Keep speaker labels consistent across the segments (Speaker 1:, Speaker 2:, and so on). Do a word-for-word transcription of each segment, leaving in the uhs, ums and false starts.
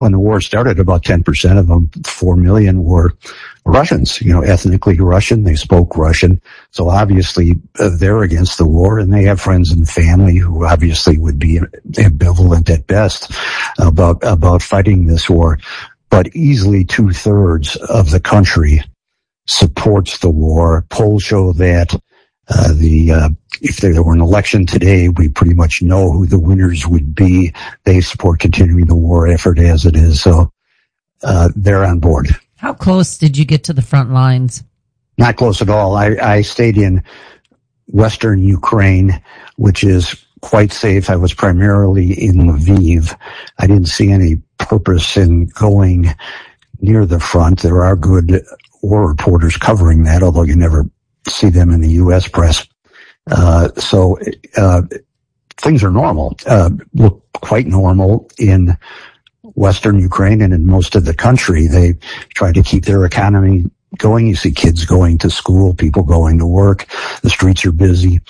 Speaker 1: when the war started, about ten percent of them, four million, were Russians, you know, ethnically Russian. They spoke Russian. So obviously uh, they're against the war, and they have friends and family who obviously would be ambivalent at best about, about fighting this war. But easily two thirds of the country supports the war. Polls show that uh, the uh, if there were an election today, we pretty much know who the winners would be. They support continuing the war effort as it is, so uh, they're on board.
Speaker 2: How close did you get to the front lines?
Speaker 1: Not close at all. I, I stayed in western Ukraine, which is quite safe. I was primarily in Lviv. I didn't see any purpose in going near the front. There are good war reporters covering that, although you never see them in the U S press. Uh, so, uh, things are normal, uh, look quite normal in western Ukraine and in most of the country. They try to keep their economy going. You see kids going to school, people going to work. The streets are busy.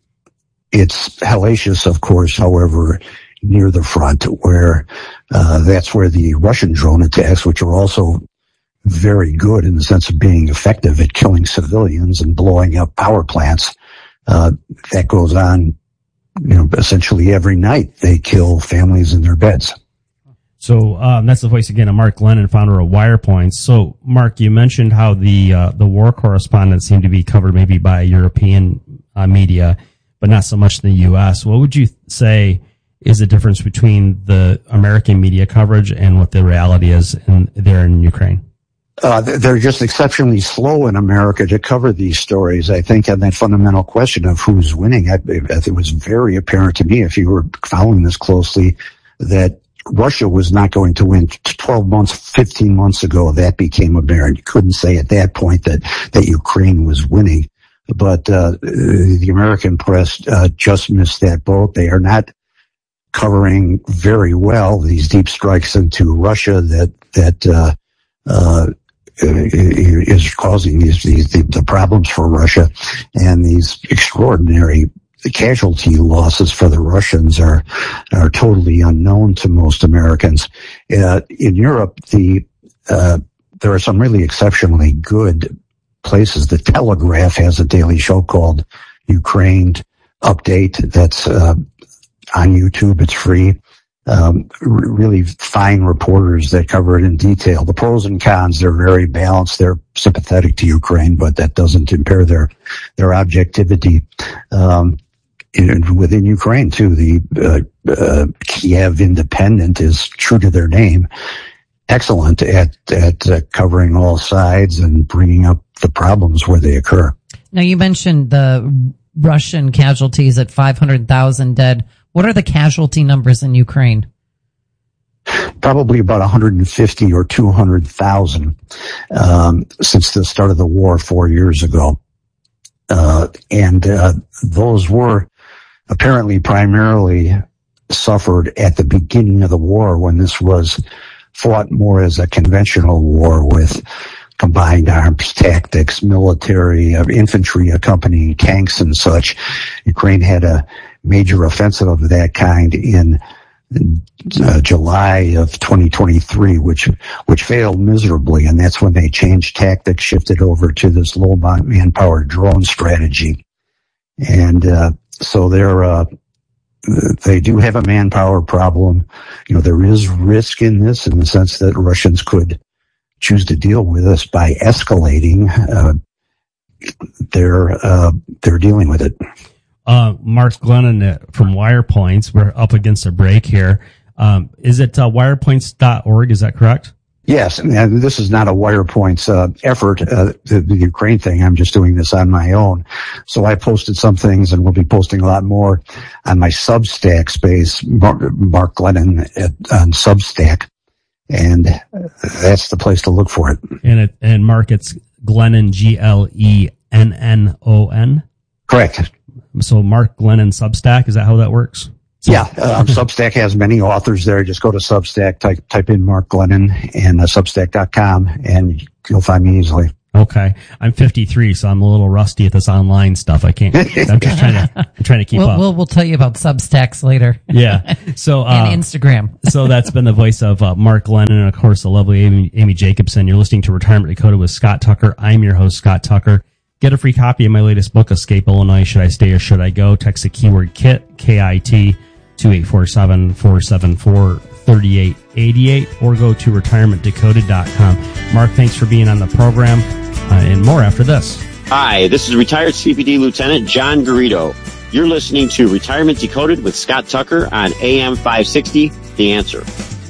Speaker 1: It's hellacious, of course, however, near the front, where, uh, that's where the Russian drone attacks, which are also very good in the sense of being effective at killing civilians and blowing up power plants. Uh, that goes on, you know, essentially every night. They kill families in their beds.
Speaker 3: So, um, that's the voice again of Mark Glennon, founder of WirePoints. So, Mark, you mentioned how the, uh, the war correspondents seem to be covered maybe by European uh, media, but not so much in the U S. What would you say is the difference between the American media coverage and what the reality is in, there in Ukraine?
Speaker 1: Uh, they're just exceptionally slow in America to cover these stories. I think on that fundamental question of who's winning, I, it was very apparent to me, if you were following this closely, that Russia was not going to win. twelve months, fifteen months ago, that became apparent. You couldn't say at that point that, that Ukraine was winning. But uh, the American press uh, just missed that boat. They are not covering very well these deep strikes into Russia that, that uh, uh, is causing these, these the, the problems for Russia, and these extraordinary casualty losses for the Russians are are totally unknown to most Americans. Uh, in Europe, the uh, there are some really exceptionally good places. The Telegraph has a daily show called Ukraine Update that's uh, on YouTube. It's free. Um, really fine reporters that cover it in detail. The pros and cons, they're very balanced. They're sympathetic to Ukraine, but that doesn't impair their, their objectivity. Um, in, within Ukraine too, the, uh, uh, Kiev Independent is true to their name. Excellent at, at uh, covering all sides and bringing up the problems where they occur.
Speaker 2: Now, you mentioned the Russian casualties at five hundred thousand dead. What are the casualty numbers in Ukraine?
Speaker 1: Probably about one hundred fifty or two hundred thousand um, since the start of the war four years ago. Uh, and uh, those were apparently primarily suffered at the beginning of the war, when this was fought more as a conventional war with combined arms tactics, military, uh, infantry accompanying tanks and such. Ukraine had a major offensive of that kind in uh, July of twenty twenty-three, which which failed miserably, and that's when they changed tactics, shifted over to this low manpower drone strategy. And uh, so they're uh, they do have a manpower problem. You know, there is risk in this, in the sense that Russians could choose to deal with us by escalating. Uh, they're uh, they're dealing with it.
Speaker 3: Uh, Mark Glennon from WirePoints. We're up against a break here. Um, is it uh, wirepoints dot org? Is that correct?
Speaker 1: Yes, and this is not a WirePoints uh, effort, uh, the, the Ukraine thing. I'm just doing this on my own. So I posted some things, and we'll be posting a lot more on my Substack space, Mark, Mark Glennon at, on Substack, and that's the place to look for it. And
Speaker 3: it, and Mark, it's Glennon, G L E N N O N?
Speaker 1: Correct.
Speaker 3: So Mark Glennon Substack, is that how that works? So,
Speaker 1: yeah, uh, Substack has many authors there. Just go to Substack, type type in Mark Glennon and uh, Substack dot com, and you'll find me easily.
Speaker 3: Okay. I'm fifty-three, so I'm a little rusty at this online stuff. I can't, I'm just trying to, I'm trying to keep
Speaker 2: we'll,
Speaker 3: up.
Speaker 2: We'll, we'll tell you about Substacks later.
Speaker 3: Yeah. So, uh,
Speaker 2: and Instagram.
Speaker 3: So that's been the voice of uh, Mark Lennon and, of course, the lovely Amy, Amy Jacobson. You're listening to Retirement Decoded with Scott Tucker. I'm your host, Scott Tucker. Get a free copy of my latest book, Escape Illinois, Should I Stay or Should I Go? Text the keyword KIT, K I T, two eight four seven, four seven four, three eight eight eight, or go to retirement decoded dot com. Mark, thanks for being on the program, uh, and more after this.
Speaker 4: Hi, this is retired C P D Lieutenant John Garrido. You're listening to Retirement Decoded with Scott Tucker on A M five sixty, The Answer.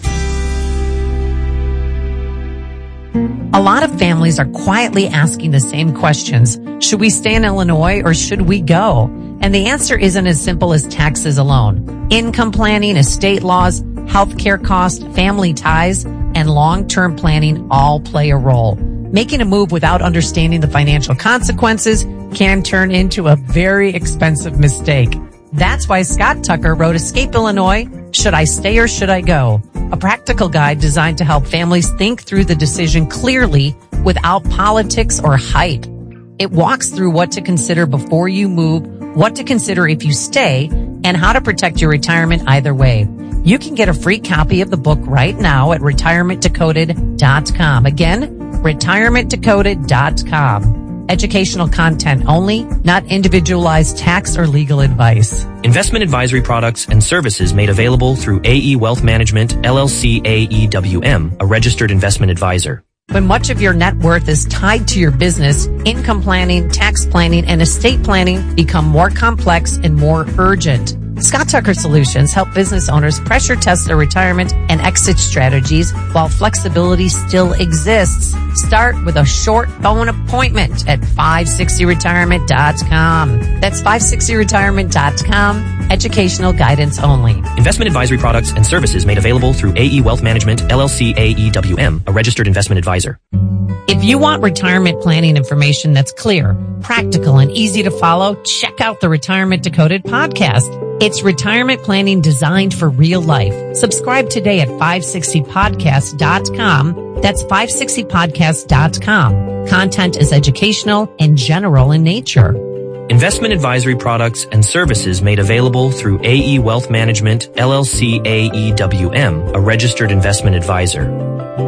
Speaker 2: A lot of families are quietly asking the same questions. Should we stay in Illinois or should we go? And the answer isn't as simple as taxes alone. Income planning, estate laws, healthcare costs, family ties, and long-term planning all play a role. Making a move without understanding the financial consequences can turn into a very expensive mistake. That's why Scott Tucker wrote Escape Illinois, Should I Stay or Should I Go? A practical guide designed to help families think through the decision clearly without politics or hype. It walks through what to consider before you move, what to consider if you stay, and how to protect your retirement either way. You can get a free copy of the book right now at retirement decoded dot com. Again, retirement decoded dot com. Educational content only, not individualized tax or legal advice.
Speaker 5: Investment advisory products and services made available through A E Wealth Management, L L C A E W M, a registered investment advisor.
Speaker 2: When much of your net worth is tied to your business, income planning, tax planning, and estate planning become more complex and more urgent. Scott Tucker Solutions help business owners pressure test their retirement and exit strategies while flexibility still exists. Start with a short phone appointment at five sixty retirement dot com. That's five sixty retirement dot com. Educational guidance only.
Speaker 5: Investment advisory products and services made available through A E Wealth Management, L L C A E W M, a registered investment advisor.
Speaker 2: If you want retirement planning information that's clear, practical, and easy to follow, check out the Retirement Decoded podcast. It's retirement planning designed for real life. Subscribe today at five sixty podcast dot com. That's five sixty podcast dot com. Content is educational and general in nature.
Speaker 5: Investment advisory products and services made available through A E Wealth Management, L L C A E W M, a registered investment advisor.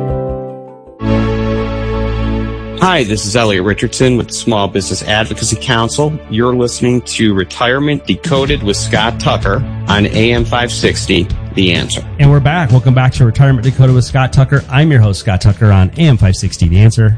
Speaker 6: Hi, this is Elliot Richardson with Small Business Advocacy Council. You're listening to Retirement Decoded with Scott Tucker on A M five sixty, The Answer.
Speaker 3: And we're back. Welcome back to Retirement Decoded with Scott Tucker. I'm your host, Scott Tucker, on A M five sixty, The Answer,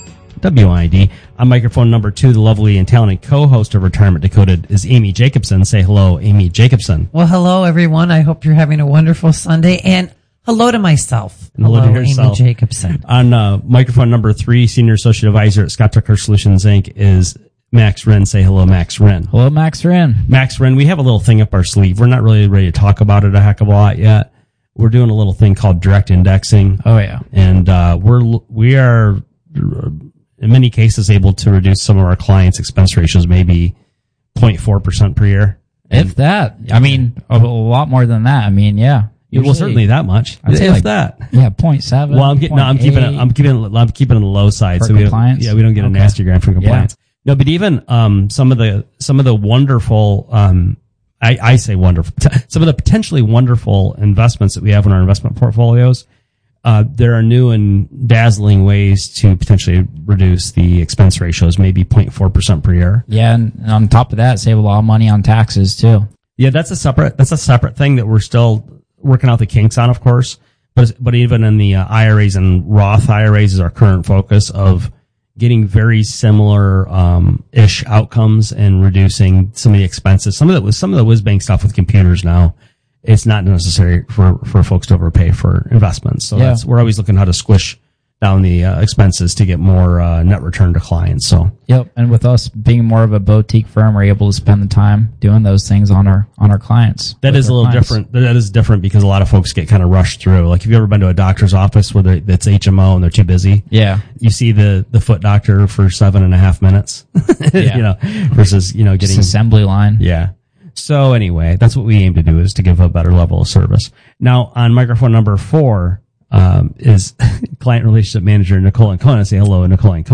Speaker 3: W I D. On microphone number two, the lovely and talented co-host of Retirement Decoded is Amy Jacobson. Say hello, Amy Jacobson.
Speaker 2: Well, hello, everyone. I hope you're having a wonderful Sunday. And hello to myself.
Speaker 3: And hello, hello to yourself.
Speaker 2: Amy Jacobson.
Speaker 3: On uh, microphone number three, Senior Associate Advisor at Scott Tucker Solutions, Incorporated is Max Wren. Say hello, Max Wren.
Speaker 7: Hello, Max Wren.
Speaker 3: Max Wren, we have a little thing up our sleeve. We're not really ready to talk about it a heck of a lot yet. We're doing a little thing called direct indexing.
Speaker 7: Oh, yeah.
Speaker 3: And uh, we're, we are, in many cases, able to reduce some of our clients' expense ratios, maybe zero point four percent per year. And
Speaker 7: if that. I mean, a, a lot more than that. I mean, yeah.
Speaker 3: Usually, well, certainly that much.
Speaker 7: I'd say
Speaker 3: if
Speaker 7: like,
Speaker 3: that.
Speaker 7: Yeah, zero point seven.
Speaker 3: Well, I'm getting, no, I'm keeping it, I'm keeping it, I'm keeping it on the low side.
Speaker 7: For
Speaker 3: so we
Speaker 7: compliance?
Speaker 3: don't, yeah, we don't get okay. a nasty grant from compliance. Yeah. No, but even, um, some of the, some of the wonderful, um, I, I say wonderful, some of the potentially wonderful investments that we have in our investment portfolios, uh, there are new and dazzling ways to potentially reduce the expense ratios, maybe zero point four percent per year.
Speaker 7: Yeah. And on top of that, save a lot of money on taxes too.
Speaker 3: Yeah, that's a separate, that's a separate thing that we're still working out the kinks on, of course, but but even in the uh, I R As and Roth I R As is our current focus of getting very similar um ish outcomes and reducing some of the expenses. Some of that was some of the whiz bang stuff with computers now. It's not necessary for for folks to overpay for investments. So yeah. that's we're always looking how to squish down the uh, expenses to get more uh, net return to clients. So
Speaker 7: yep, and with us being more of a boutique firm, we're able to spend the time doing those things on our on our clients.
Speaker 3: That is a little clients. different. That is different because a lot of folks get kind of rushed through. Like, have you ever been to a doctor's office where it's H M O and they're too busy?
Speaker 7: Yeah,
Speaker 3: you see the the foot doctor for seven and a half minutes.
Speaker 7: Yeah.
Speaker 3: You know, versus you know getting
Speaker 7: just assembly line.
Speaker 3: Yeah. So anyway, that's what we aim to do, is to give a better level of service. Now on microphone number four. Um, is client relationship manager Nicole Ancona. Say hello, Nicole Ancona.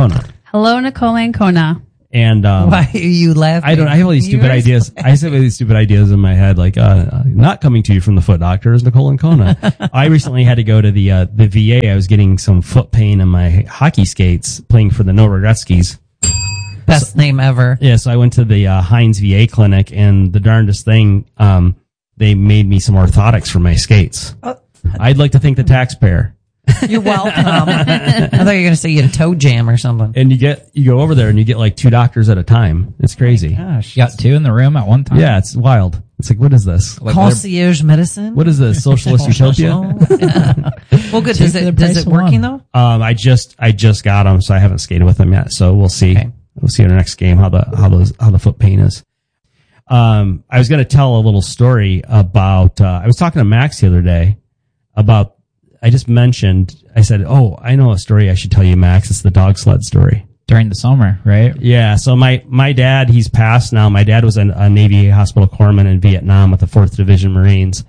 Speaker 8: Hello, Nicole Ancona.
Speaker 3: And um,
Speaker 2: why are you laughing?
Speaker 3: I don't. I have all these stupid
Speaker 2: You're
Speaker 3: ideas. I have all these stupid ideas in my head, like uh, uh, not coming to you from the foot doctor is Nicole Ancona. I recently had to go to the uh, the V A. I was getting some foot pain in my hockey skates playing for the No Regretskis.
Speaker 2: Best
Speaker 3: so,
Speaker 2: name ever.
Speaker 3: Yeah, so I went to the uh, Heinz V A clinic, and the darndest thing, um, they made me some orthotics for my skates. Uh, I'd like to thank the taxpayer.
Speaker 2: You're welcome. I thought you were going to say you had a toe jam or something.
Speaker 3: And you get you go over there and you get like two doctors at a time. It's crazy.
Speaker 2: Oh gosh,
Speaker 7: you got two in the room at one time.
Speaker 3: Yeah, it's wild. It's like, what is this?
Speaker 2: Like concierge medicine?
Speaker 3: What is this? Socialist utopia?
Speaker 2: Yeah. Well, good. Does it does it working though?
Speaker 3: Um, I just I just got them, so I haven't skated with them yet. So we'll see. Okay. We'll see in our next game how the how those how the foot pain is. Um, I was going to tell a little story about. Uh, I was talking to Max the other day about. I just mentioned, I said, oh, I know a story I should tell you, Max. It's the dog sled story.
Speaker 7: During the summer, right?
Speaker 3: Yeah. So my, my dad, he's passed now. My dad was a, a Navy hospital corpsman in Vietnam with the fourth Division Marines.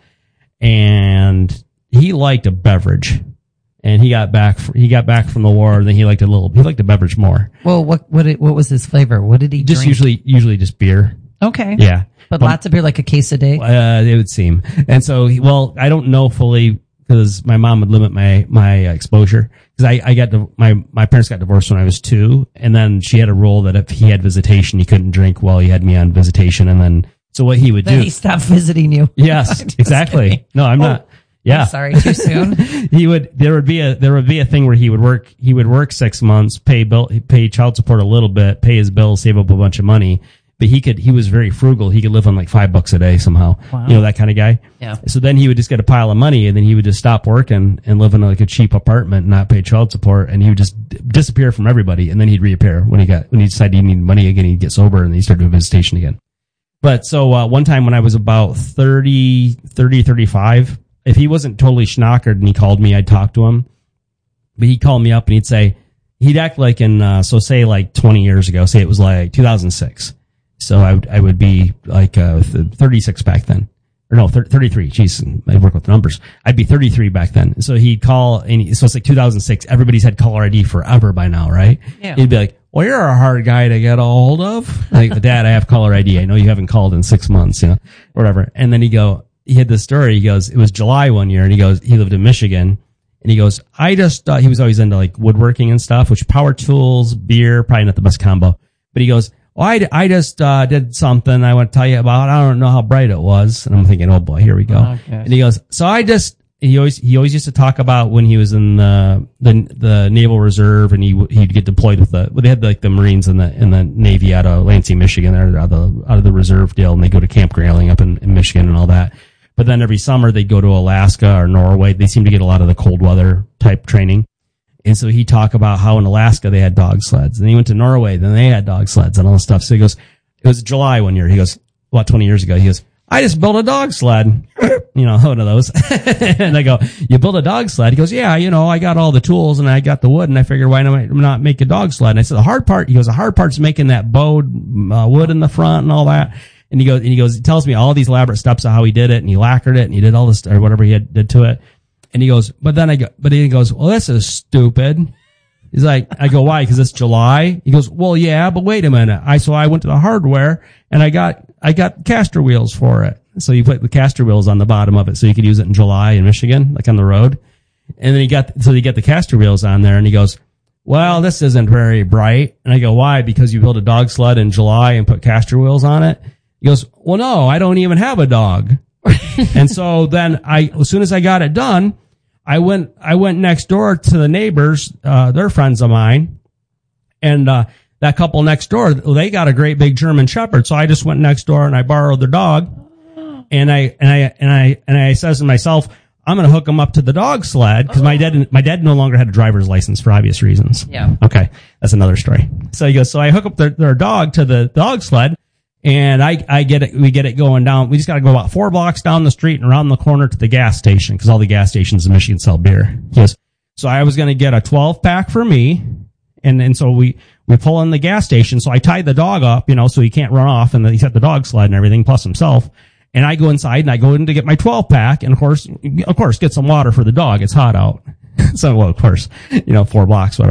Speaker 3: And he liked a beverage. And he got back, he got back from the war, and then he liked a little, he liked a beverage more.
Speaker 2: Well, what, what, what was his flavor? What did he
Speaker 3: Just
Speaker 2: drink?
Speaker 3: usually, usually just beer.
Speaker 2: Okay.
Speaker 3: Yeah.
Speaker 2: But, but lots of beer, like a case a day?
Speaker 3: Uh, it would seem. And so, he, well, I don't know fully, because my mom would limit my my uh, exposure. Because I, I got to, my my parents got divorced when I was two, and then she had a rule that if he had visitation, he couldn't drink while he had me on visitation. And then so what he would
Speaker 2: then
Speaker 3: do,
Speaker 2: he stopped visiting you.
Speaker 3: Yes, exactly.
Speaker 2: Kidding.
Speaker 3: No, I'm oh, not. Yeah,
Speaker 2: I'm sorry, too soon.
Speaker 3: he would. There would be a there would be a thing where he would work. He would work six months, pay bill, pay child support a little bit, pay his bills, save up a bunch of money. But he could, he was very frugal. He could live on like five bucks a day somehow. Wow. You know, that kind of guy.
Speaker 2: Yeah.
Speaker 3: So then he would just get a pile of money, and then he would just stop working and live in like a cheap apartment and not pay child support. And he would just d- disappear from everybody. And then he'd reappear when he got, when he decided he needed money again, he'd get sober, and then he started doing visitation again. But so, uh, one time when I was about thirty, thirty, thirty-five, if he wasn't totally schnockered and he called me, I'd talk to him. But he'd call me up and he'd say, he'd act like in, uh, so say like twenty years ago, say it was like two thousand six. So I would, I would be like, uh, thirty-six back then. Or no, thirty-three. Jeez, I work with numbers. I'd be thirty-three back then. So he'd call, and he, so it's like two thousand six. Everybody's had caller I D forever by now, right?
Speaker 2: Yeah.
Speaker 3: He'd be like, well, you're a hard guy to get a hold of. Like, Dad, I have caller I D. I know you haven't called in six months, you know, whatever. And then he go, he had this story. He goes, it was July one year, and he goes, he lived in Michigan. And he goes, I just, uh, he was always into like woodworking and stuff, which power tools, beer, probably not the best combo. But he goes, oh, I, I just, uh, did something I want to tell you about. I don't know how bright it was. And I'm thinking, oh boy, here we go. Oh, and he goes, so I just, he always, he always used to talk about when he was in the, the, the Naval Reserve, and he, he'd get deployed with the, well, they had like the Marines in the, in the Navy out of Lansing, Michigan, or out of the, out of the reserve deal, and they go to Camp Grayling up in, in Michigan and all that. But then every summer they'd go to Alaska or Norway. They seem to get a lot of the cold weather type training. And so he talked about how in Alaska they had dog sleds. And he went to Norway, then they had dog sleds and all this stuff. So he goes, it was July one year. He goes, about twenty years ago, he goes, I just built a dog sled. You know, one of those. And I go, you built a dog sled? He goes, yeah, you know, I got all the tools and I got the wood, and I figured, why not make a dog sled? And I said, the hard part, he goes, the hard part's making that bowed uh, wood in the front and all that. And he goes, and he goes, he tells me all these elaborate steps of how he did it, and he lacquered it, and he did all this, or whatever he had, did to it. And he goes, but then I go, but he goes, well, this is stupid. He's like, I go, why? Because it's July. He goes, well, yeah, but wait a minute. I, so I went to the hardware and I got, I got caster wheels for it. So you put the caster wheels on the bottom of it so you could use it in July in Michigan, like on the road. And then he got, so you get the caster wheels on there, and he goes, well, this isn't very bright. And I go, why? Because you built a dog sled in July and put caster wheels on it. He goes, well, no, I don't even have a dog. And so then I, as soon as I got it done, I went, I went next door to the neighbors, uh, they're friends of mine. And, uh, that couple next door, they got a great big German Shepherd. So I just went next door and I borrowed their dog. And I, and I, and I, and I says to myself, I'm going to hook them up to the dog sled, because my dad, my dad no longer had a driver's license for obvious reasons.
Speaker 2: Yeah.
Speaker 3: Okay. That's another story. So he goes, so I hook up their, their dog to the dog sled. And I, I get it, we get it going down. We just got to go about four blocks down the street and around the corner to the gas station, because all the gas stations in Michigan sell beer. Yes. So I was going to get a twelve pack for me. And, and so we, we pull in the gas station. So I tied the dog up, you know, so he can't run off, and he set the dog sled and everything, plus himself. And I go inside and I go in to get my twelve pack, and of course, of course, get some water for the dog. It's hot out. So, well, of course, you know, four blocks, whatever.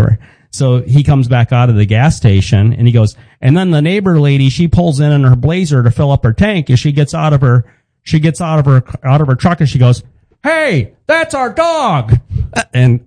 Speaker 3: So he comes back out of the gas station and he goes, and then the neighbor lady, she pulls in in her Blazer to fill up her tank, and she gets out of her, she gets out of her, out of her truck and she goes, "Hey, that's our dog." And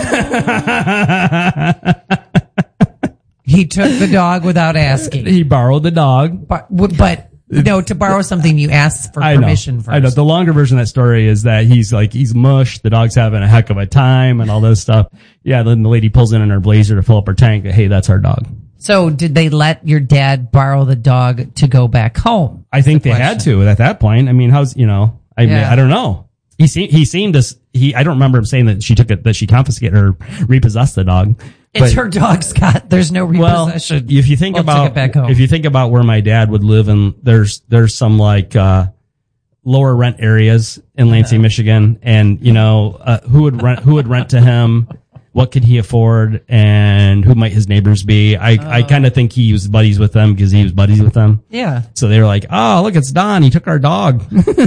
Speaker 2: he took the dog without asking.
Speaker 3: He borrowed the dog.
Speaker 2: But, but no, to borrow something, you ask for
Speaker 3: I know,
Speaker 2: permission first.
Speaker 3: I know. The longer version of that story is that he's like, he's mush. The dog's having a heck of a time and all this stuff. Yeah. Then the lady pulls in in her Blazer to fill up her tank. Hey, that's our dog.
Speaker 2: So did they let your dad borrow the dog to go back home?
Speaker 3: I think
Speaker 2: the
Speaker 3: they had to at that point. I mean, how's, you know, I mean,
Speaker 2: Yeah.
Speaker 3: I don't know. He seemed, he seemed to, he, I don't remember him saying that she took it, that she confiscated or repossessed the dog.
Speaker 2: It's
Speaker 3: But-
Speaker 2: her dog, Scott. There's no
Speaker 3: Well,
Speaker 2: repossession.
Speaker 3: if you think
Speaker 2: We'll take
Speaker 3: about,
Speaker 2: it back home.
Speaker 3: if you think about where my dad would live, and there's, there's some like, uh, lower rent areas in Lansing, Michigan, and you know, uh, who would rent, who would rent to him, what could he afford, and who might his neighbors be? I, I kind of think he was buddies with them because he was buddies with them.
Speaker 2: Yeah.
Speaker 3: So they were like, "Oh, look, it's Don. He took our dog."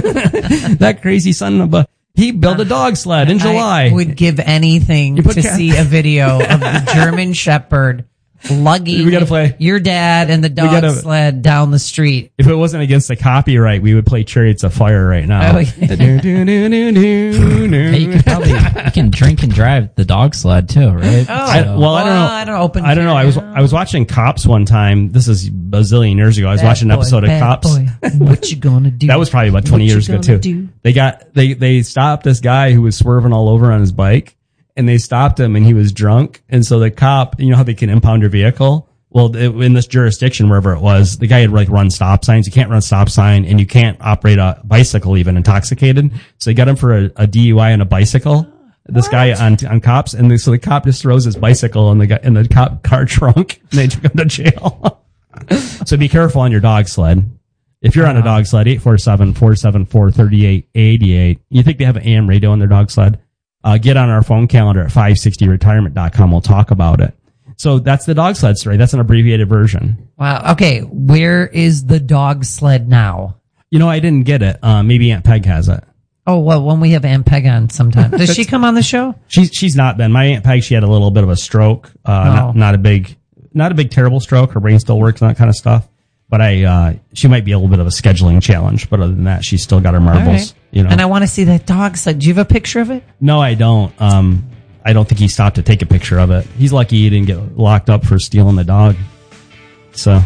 Speaker 3: That crazy son of a, he built a dog sled in July.
Speaker 2: I would give anything
Speaker 3: You put
Speaker 2: to
Speaker 3: ca-
Speaker 2: see a video of the German Shepherd lugging
Speaker 3: We gotta play-
Speaker 2: your dad and the dog
Speaker 3: gotta-
Speaker 2: sled down the street.
Speaker 3: If it wasn't against the copyright, we would play Chariots of Fire right now.
Speaker 2: Oh, yeah.
Speaker 3: Do, do, do, do, do.
Speaker 7: Hey, you can probably you can drink and drive the dog sled too, right?
Speaker 2: Oh,
Speaker 3: I, well, I don't know.
Speaker 2: I don't open.
Speaker 3: I don't know. I was I was watching Cops one time. This is a bazillion years ago. I was
Speaker 2: Bad
Speaker 3: watching an
Speaker 2: boy,
Speaker 3: episode of
Speaker 2: bad
Speaker 3: Cops.
Speaker 2: boy. What you gonna do?
Speaker 3: That was probably about twenty
Speaker 2: What you
Speaker 3: years ago
Speaker 2: gonna
Speaker 3: too.
Speaker 2: do?
Speaker 3: They got they they stopped this guy who was swerving all over on his bike, and they stopped him, and he was drunk. And so the cop, you know how they can impound your vehicle? Well, it, in this jurisdiction, wherever it was, the guy had like run stop signs. You can't run a stop sign, and you can't operate a bicycle even intoxicated. So they got him for a, a D U I on a bicycle. This guy on on Cops, and the, so the cop just throws his bicycle in the guy in the cop car trunk, and they took him to jail. So be careful on your dog sled. If you're on a dog sled, eight four seven, four seven four, three eight eight eight. You think they have an A M radio on their dog sled? Uh, get on our phone calendar at five sixty retirement dot com. We'll talk about it. So that's the dog sled story. That's an abbreviated version.
Speaker 2: Wow. Okay. Where is the dog sled now?
Speaker 3: You know, I didn't get it. Uh, maybe Aunt Peg has it.
Speaker 2: Oh, well, when we have Aunt Peg on sometime. Does she come on the show?
Speaker 3: She's, she's not been. My Aunt Peg, she had a little bit of a stroke. Uh,
Speaker 2: Oh.
Speaker 3: not, not a big, not a big terrible stroke. Her brain still works and that kind of stuff. But I, uh, she might be a little bit of a scheduling challenge. But other than that, she's still got her marbles.
Speaker 2: All right.
Speaker 3: You know.
Speaker 2: And I want to see that dog sled. Do you have a picture of it?
Speaker 3: No, I don't. Um, I don't think he stopped to take a picture of it. He's lucky he didn't get locked up for stealing the dog. So,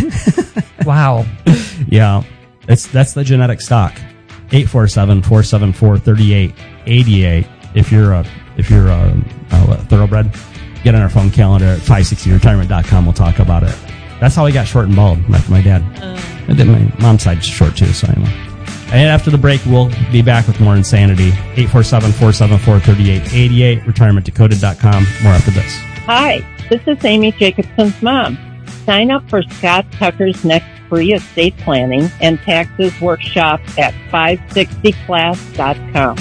Speaker 2: Wow.
Speaker 3: yeah, it's that's the genetic stock. eight four seven, four seven four, three eight eight eight. If you're a if you're a, a thoroughbred, get on our phone calendar at five sixty retirement dot com. We'll talk about it. That's how I got short and bald, like my dad. I did my mom's side short too, so anyway. And after the break, we'll be back with more insanity. eight four seven, four seven four, three eight eight eight, retirement decoded dot com. More after this.
Speaker 8: Hi, this is Amy Jacobson's mom. Sign up for Scott Tucker's next free estate planning and taxes workshop at five sixty class dot com.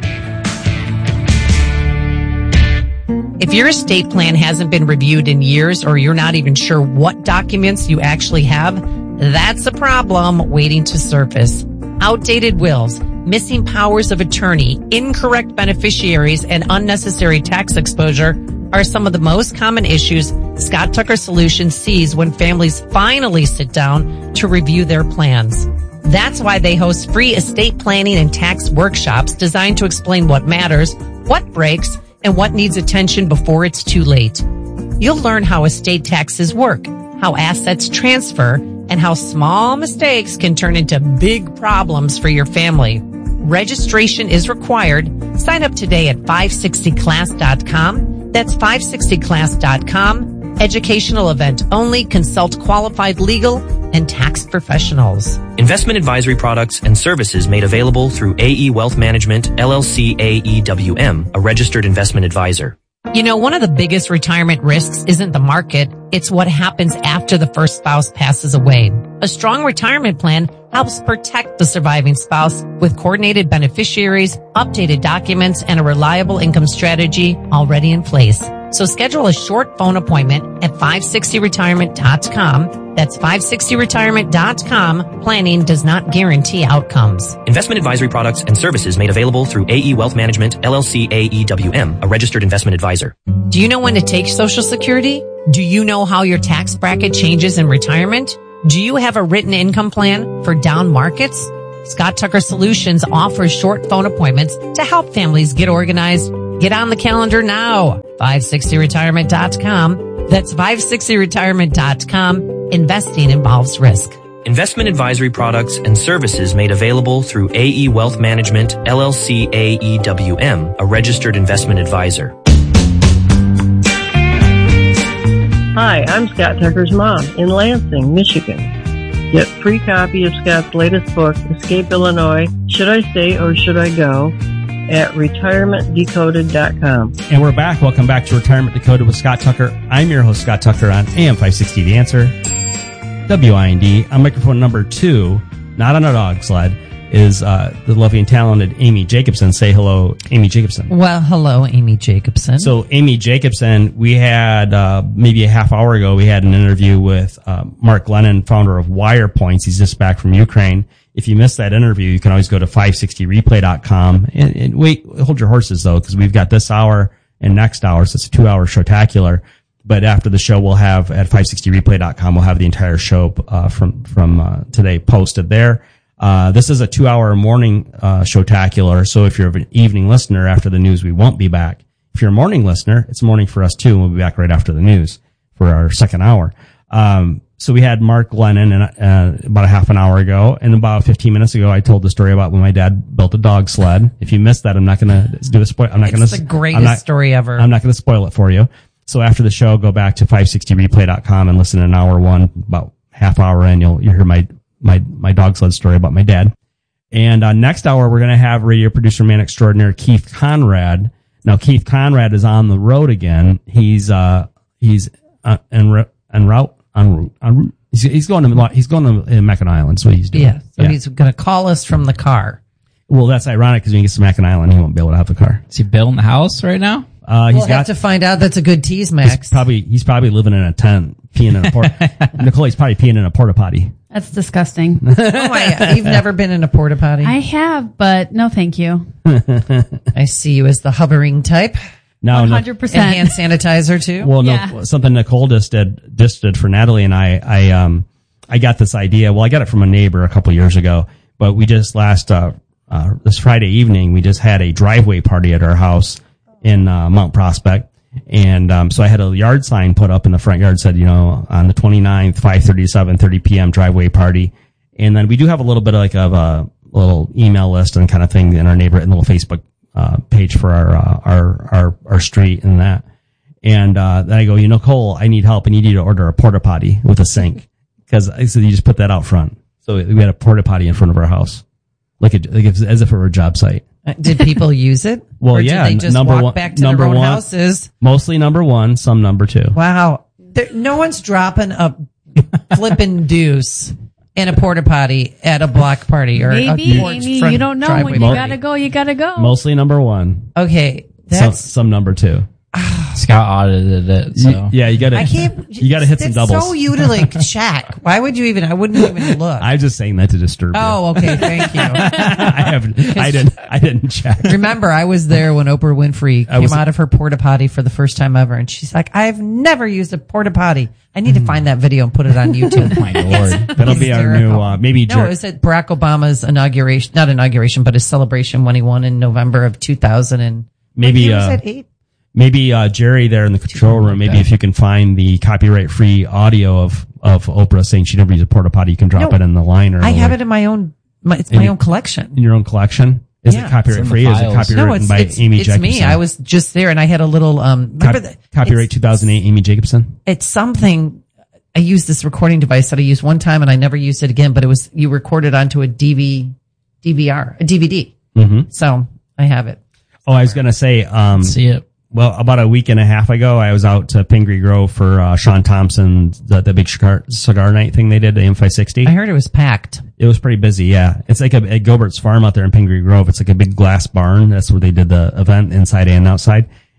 Speaker 2: If your estate plan hasn't been reviewed in years or you're not even sure what documents you actually have, that's a problem waiting to surface. Outdated wills, missing powers of attorney, incorrect beneficiaries, and unnecessary tax exposure are some of the most common issues Scott Tucker Solutions sees when families finally sit down to review their plans. That's why they host free estate planning and tax workshops designed to explain what matters, what breaks, and what needs attention before it's too late. You'll learn how estate taxes work, how assets transfer, and how small mistakes can turn into big problems for your family. Registration is required. Sign up today at five sixty class dot com. That's five sixty class dot com. Educational event only. Consult qualified legal and tax professionals.
Speaker 5: Investment advisory products and services made available through A E Wealth Management, L L C A E W M, a registered investment advisor.
Speaker 2: You know, one of the biggest retirement risks isn't the market, it's what happens after the first spouse passes away. A strong retirement plan helps protect the surviving spouse with coordinated beneficiaries, updated documents, and a reliable income strategy already in place. So schedule a short phone appointment at five sixty retirement dot com. That's five sixty retirement dot com. Planning does not guarantee outcomes.
Speaker 5: Investment advisory products and services made available through A E Wealth Management, L L C A E W M, a registered investment advisor.
Speaker 2: Do you know when to take Social Security? Do you know how your tax bracket changes in retirement? Do you have a written income plan for down markets? Scott Tucker Solutions offers short phone appointments to help families get organized. Get on the calendar now. five sixty retirement dot com. That's five sixty retirement dot com. Investing involves risk.
Speaker 5: Investment advisory products and services made available through A E Wealth Management, L L C A E W M, a registered investment advisor.
Speaker 8: Hi, I'm Scott Tucker's mom in Lansing, Michigan. Get a free copy of Scott's latest book, Escape Illinois, Should I Stay or Should I Go? At retirement decoded dot com.
Speaker 3: And we're back. Welcome back to Retirement Decoded with Scott Tucker. I'm your host, Scott Tucker, on A M five sixty The Answer. W I N D. On microphone number two, not on a dog sled, is uh, the lovely and talented Amy Jacobson. Say hello, Amy Jacobson.
Speaker 2: Well, hello, Amy Jacobson.
Speaker 3: So, Amy Jacobson, we had uh, maybe a half hour ago, we had an interview with uh, Mark Lennon, founder of WirePoints. He's just back from Ukraine. If you missed that interview, you can always go to five sixty replay dot com. And, and wait, hold your horses, though, because we've got this hour and next hour, so it's a two-hour showtacular. But after the show, we'll have at five sixty replay dot com, we'll have the entire show uh, from from uh, today posted there. Uh, this is a two-hour morning uh, showtacular, so if you're an evening listener after the news, we won't be back. If you're a morning listener, it's morning for us, too, and we'll be back right after the news for our second hour. Um, so we had Mark Lennon in, uh, about a half an hour ago, and about fifteen minutes ago, I told the story about when my dad built a dog sled. If you missed that, I'm not going to do a spoil. I'm not going to.
Speaker 2: It's the greatest
Speaker 3: not,
Speaker 2: story ever.
Speaker 3: I'm not going to spoil it for you. So after the show, go back to five sixty replay dot com and listen to an hour one, about half hour in, you'll, you'll hear my, my, my dog sled story about my dad. And, uh, next hour, we're going to have radio producer man extraordinaire Keith Conrad. Now, Keith Conrad is on the road again. He's, uh, he's, uh, en route, en route, en route, en route. He's, he's going to, he's going to uh, Mackinac Island. That's what he's doing.
Speaker 2: Yeah. So yeah. He's going to call us from the car.
Speaker 3: Well, that's ironic because when he gets to Mackinac Island, he won't be able to have the car.
Speaker 7: Is he building the house right now?
Speaker 3: Uh, he's
Speaker 2: we'll
Speaker 3: got
Speaker 2: have to find out. That's a good tease, Max.
Speaker 3: He's probably, he's probably living in a tent, peeing in a port. Nicole, he's probably peeing in a porta potty.
Speaker 9: That's disgusting.
Speaker 2: Oh my, you've never been in a porta potty?
Speaker 9: I have, but no thank you.
Speaker 2: I see you as the hovering type.
Speaker 3: No,
Speaker 9: one hundred percent.
Speaker 2: And hand sanitizer too.
Speaker 3: Well, no,
Speaker 9: Yeah.
Speaker 3: something Nicole just did, just did for Natalie and I, I, um, I got this idea. Well, I got it from a neighbor a couple years ago, but we just last, uh, uh, this Friday evening, we just had a driveway party at our house in, uh, Mount Prospect. And, um, so I had a yard sign put up in the front yard, said, you know, on the twenty-ninth, five thirty to seven thirty p.m. driveway party. And then we do have a little bit of like of a little email list and kind of thing in our neighborhood, and a little Facebook, uh, page for our, uh, our, our, our street and that. And, uh, then I go, you know, Cole, I need help. I need you to order a porta potty with a sink. Cause I said, you just put that out front. So we had a porta potty in front of our house. Like, a, like as if it were a job site.
Speaker 2: Did people use it?
Speaker 3: Well,
Speaker 2: or
Speaker 3: yeah.
Speaker 2: Did they just
Speaker 3: number
Speaker 2: walk
Speaker 3: one,
Speaker 2: back to
Speaker 3: number
Speaker 2: their own
Speaker 3: one,
Speaker 2: houses?
Speaker 3: Mostly number one, some number two.
Speaker 2: Wow. There, no one's dropping a flipping deuce in a porta potty at a block party or
Speaker 9: Maybe,
Speaker 2: a porch
Speaker 9: Amy,
Speaker 2: front
Speaker 9: you don't know.
Speaker 2: driveway
Speaker 9: When you
Speaker 2: party.
Speaker 9: gotta go, you gotta go.
Speaker 3: Mostly number one.
Speaker 2: Okay.
Speaker 3: Some,
Speaker 2: That's,
Speaker 3: some number two.
Speaker 7: Scott audited it, so.
Speaker 3: You- yeah, you gotta,
Speaker 2: I can't.
Speaker 3: you gotta hit some
Speaker 2: it's
Speaker 3: doubles.
Speaker 2: so you to like check. Why would you even? I wouldn't even look.
Speaker 3: I'm just saying that to disturb you.
Speaker 2: Oh, okay. Thank you.
Speaker 3: I haven't, I didn't, I didn't check.
Speaker 2: Remember, I was there when Oprah Winfrey
Speaker 3: I
Speaker 2: came
Speaker 3: was-
Speaker 2: out of her porta potty for the first time ever, and she's like, "I've never used a porta potty. I need to find that video and put it on YouTube."
Speaker 7: My lord.
Speaker 3: That'll be our new, uh, maybe,
Speaker 2: No,
Speaker 3: Jer-
Speaker 2: it was at Barack Obama's inauguration, not inauguration, but his celebration when he won in November of two thousand. And
Speaker 3: maybe,
Speaker 2: what year was
Speaker 3: uh,
Speaker 2: that, eight?
Speaker 3: maybe, uh, Jerry there in the control room, maybe if you can find the copyright free audio of, of Oprah saying she never used a porta potty, you can drop
Speaker 2: No,
Speaker 3: it in the line or
Speaker 2: I
Speaker 3: the
Speaker 2: have
Speaker 3: link.
Speaker 2: it in my own. My, it's
Speaker 3: In
Speaker 2: my
Speaker 3: your-
Speaker 2: own collection.
Speaker 3: in your own collection. Is
Speaker 2: Yeah.
Speaker 3: it copyright
Speaker 7: It's in
Speaker 3: free?
Speaker 7: the
Speaker 3: Is it
Speaker 7: files.
Speaker 3: copyright
Speaker 2: No,
Speaker 3: written
Speaker 2: it's
Speaker 3: by
Speaker 2: it's,
Speaker 3: Amy
Speaker 2: it's
Speaker 3: Jacobson?
Speaker 2: me. I was just there, and I had a little. Um, remember
Speaker 3: Cop-
Speaker 2: that
Speaker 3: copyright
Speaker 2: it's-
Speaker 3: two thousand eight, Amy Jacobson.
Speaker 2: It's something. I used this recording device that I used one time, and I never used it again. But it was you recorded onto a D V D V R, a D V D.
Speaker 3: Mm-hmm.
Speaker 2: So I have it.
Speaker 3: Oh, I was gonna say, um,
Speaker 7: See it.
Speaker 3: well, about a week and a half ago, I was out to Pingree Grove for uh, Sean Thompson's the, the big cigar, cigar night thing they did, the M five sixty.
Speaker 2: I heard it was packed.
Speaker 3: It was pretty busy, yeah. It's like a, at Gilbert's Farm out there in Pingree Grove. It's like a big glass barn. That's where they did the event, inside and outside.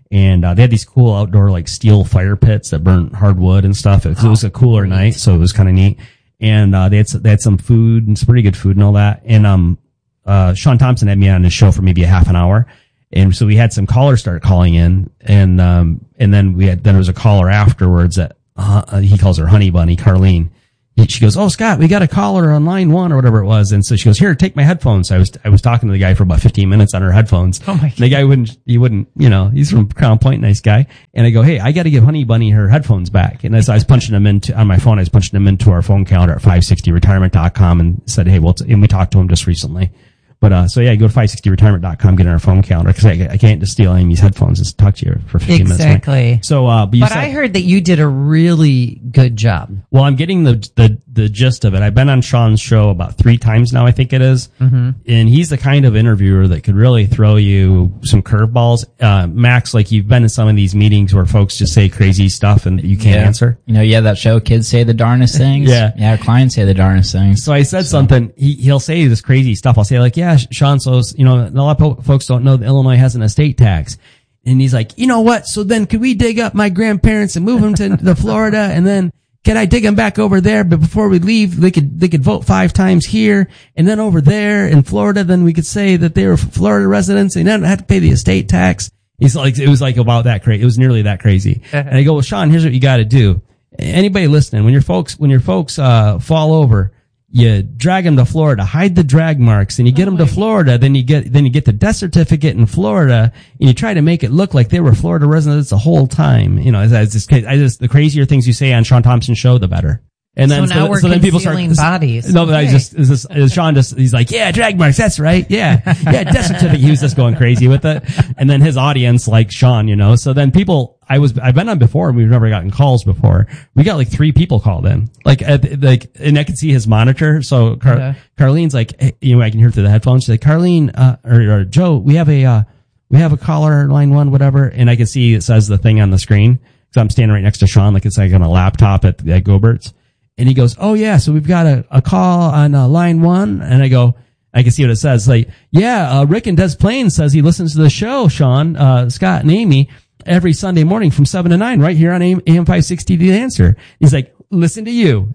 Speaker 3: And uh, they had these cool outdoor like steel fire pits that burnt hardwood and stuff. It, oh, it was a cooler neat. night, so it was kind of neat. And uh, they had they had some food and some pretty good food and all that. And um, uh, Sean Thompson had me on his show for maybe a half an hour. And so we had some callers start calling in, and um, and then we had then there was a caller afterwards that uh, he calls her Honey Bunny, Carlene. She goes, "Oh, Scott, we got a caller on line one or whatever it was." And so she goes, "Here, take my headphones." So I was, I was talking to the guy for about fifteen minutes on her headphones.
Speaker 2: Oh my!
Speaker 3: And the guy wouldn't, he wouldn't, you know, he's from Crown Point, nice guy. And I go, "Hey, I got to give Honey Bunny her headphones back." And as I was punching them into, on my phone, I was punching them into our phone calendar at five sixty retirement dot com and said, "Hey, well," t-, and we talked to him just recently. But, uh, so yeah, go to five sixty retirement dot com, get on our phone calendar, because I, I can't just steal Amy's headphones and talk to you for fifteen minutes.
Speaker 2: Exactly.
Speaker 3: So, uh, but you
Speaker 2: But
Speaker 3: said,
Speaker 2: I heard that you did a really good job.
Speaker 3: well, I'm getting the, the, the gist of it. I've been on Sean's show about three times now, I think it is.
Speaker 2: Mm-hmm.
Speaker 3: And he's the kind of interviewer that could really throw you some curveballs. Uh, Max, like you've been in some of these meetings where folks just say crazy stuff and you can't
Speaker 7: Yeah.
Speaker 3: answer.
Speaker 7: You know, yeah, that show, kids say the darnest things.
Speaker 3: Yeah.
Speaker 7: Yeah, our clients say the darnest things.
Speaker 3: So I said something, he, he'll say this crazy stuff. I'll say like, yeah, Sean, so, you know, a lot of folks don't know that Illinois has an estate tax. And he's like, you know what? So then could we dig up my grandparents and move them to the Florida? And then can I dig them back over there? But before we leave, they could, they could vote five times here and then over there in Florida. Then we could say that they were Florida residents and they don't have to pay the estate tax. He's like, it was like about that crazy. It was nearly that crazy. And I go, well, Sean, here's what you got to do. Anybody listening, when your folks, when your folks, uh, fall over, you drag them to Florida, hide the drag marks, and you get them to Florida. Then you get, then you get the death certificate in Florida, and you try to make it look like they were Florida residents the whole time. You know, it's just, I just, the crazier things you say on Sean Thompson's show, the better. And then,
Speaker 2: so now
Speaker 3: so,
Speaker 2: we're
Speaker 3: so then people start,
Speaker 2: concealing bodies.
Speaker 3: No, but
Speaker 2: Okay.
Speaker 3: I just, is this, is Sean just, he's like, yeah, drag marks, that's right. Yeah. Yeah, death certificate. He was just going crazy with it. And then his audience, like Sean, you know, so then people, I was, I've been on before and we've never gotten calls before. We got like three people called in. Like, at, like, and I could see his monitor. So Car-
Speaker 2: Okay.
Speaker 3: Carlene's like, hey, you know, I can hear through the headphones. She's like, Carlene, uh, or, or Joe, we have a, uh, we have a caller, line one, whatever. And I can see it says the thing on the screen. So I'm standing right next to Sean, like it's like on a laptop at, at Gobert's. And he goes, oh yeah, so we've got a, a call on uh, line one. And I go, I can see what it says. Like, yeah, uh, Rick in Des Plaines says he listens to the show, Sean, uh, Scott and Amy, every Sunday morning from seven to nine right here on A M five sixty The Answer. He's like, listen to you.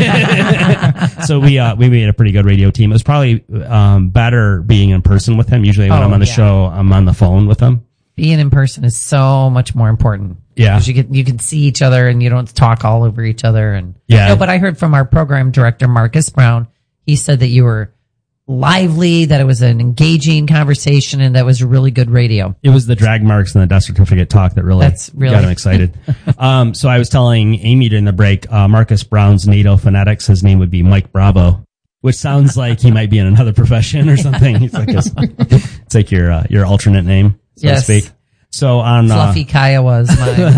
Speaker 3: So we, uh, we made a pretty good radio team. It was probably, um, better being in person with him. Usually when
Speaker 2: Oh,
Speaker 3: I'm on the
Speaker 2: yeah.
Speaker 3: show, I'm on the phone with him.
Speaker 2: Being in person is so much more important.
Speaker 3: Yeah.
Speaker 2: Because you get, you can see each other and you don't talk all over each other. And
Speaker 3: Yeah.
Speaker 2: No, but I heard from our program director, Marcus Brown, he said that you were lively, that it was an engaging conversation, and that was really good radio.
Speaker 3: It was the drag marks and the death certificate talk that really,
Speaker 2: That's really-
Speaker 3: got him excited. um, so I was telling Amy during the break, uh, Marcus Brown's NATO phonetics, his name would be Mike Bravo, which sounds like he might be in another profession or something. It's like, his, it's like your, uh, your alternate name, so
Speaker 2: Yes.
Speaker 3: to speak. So on,
Speaker 2: Fluffy Kiowa was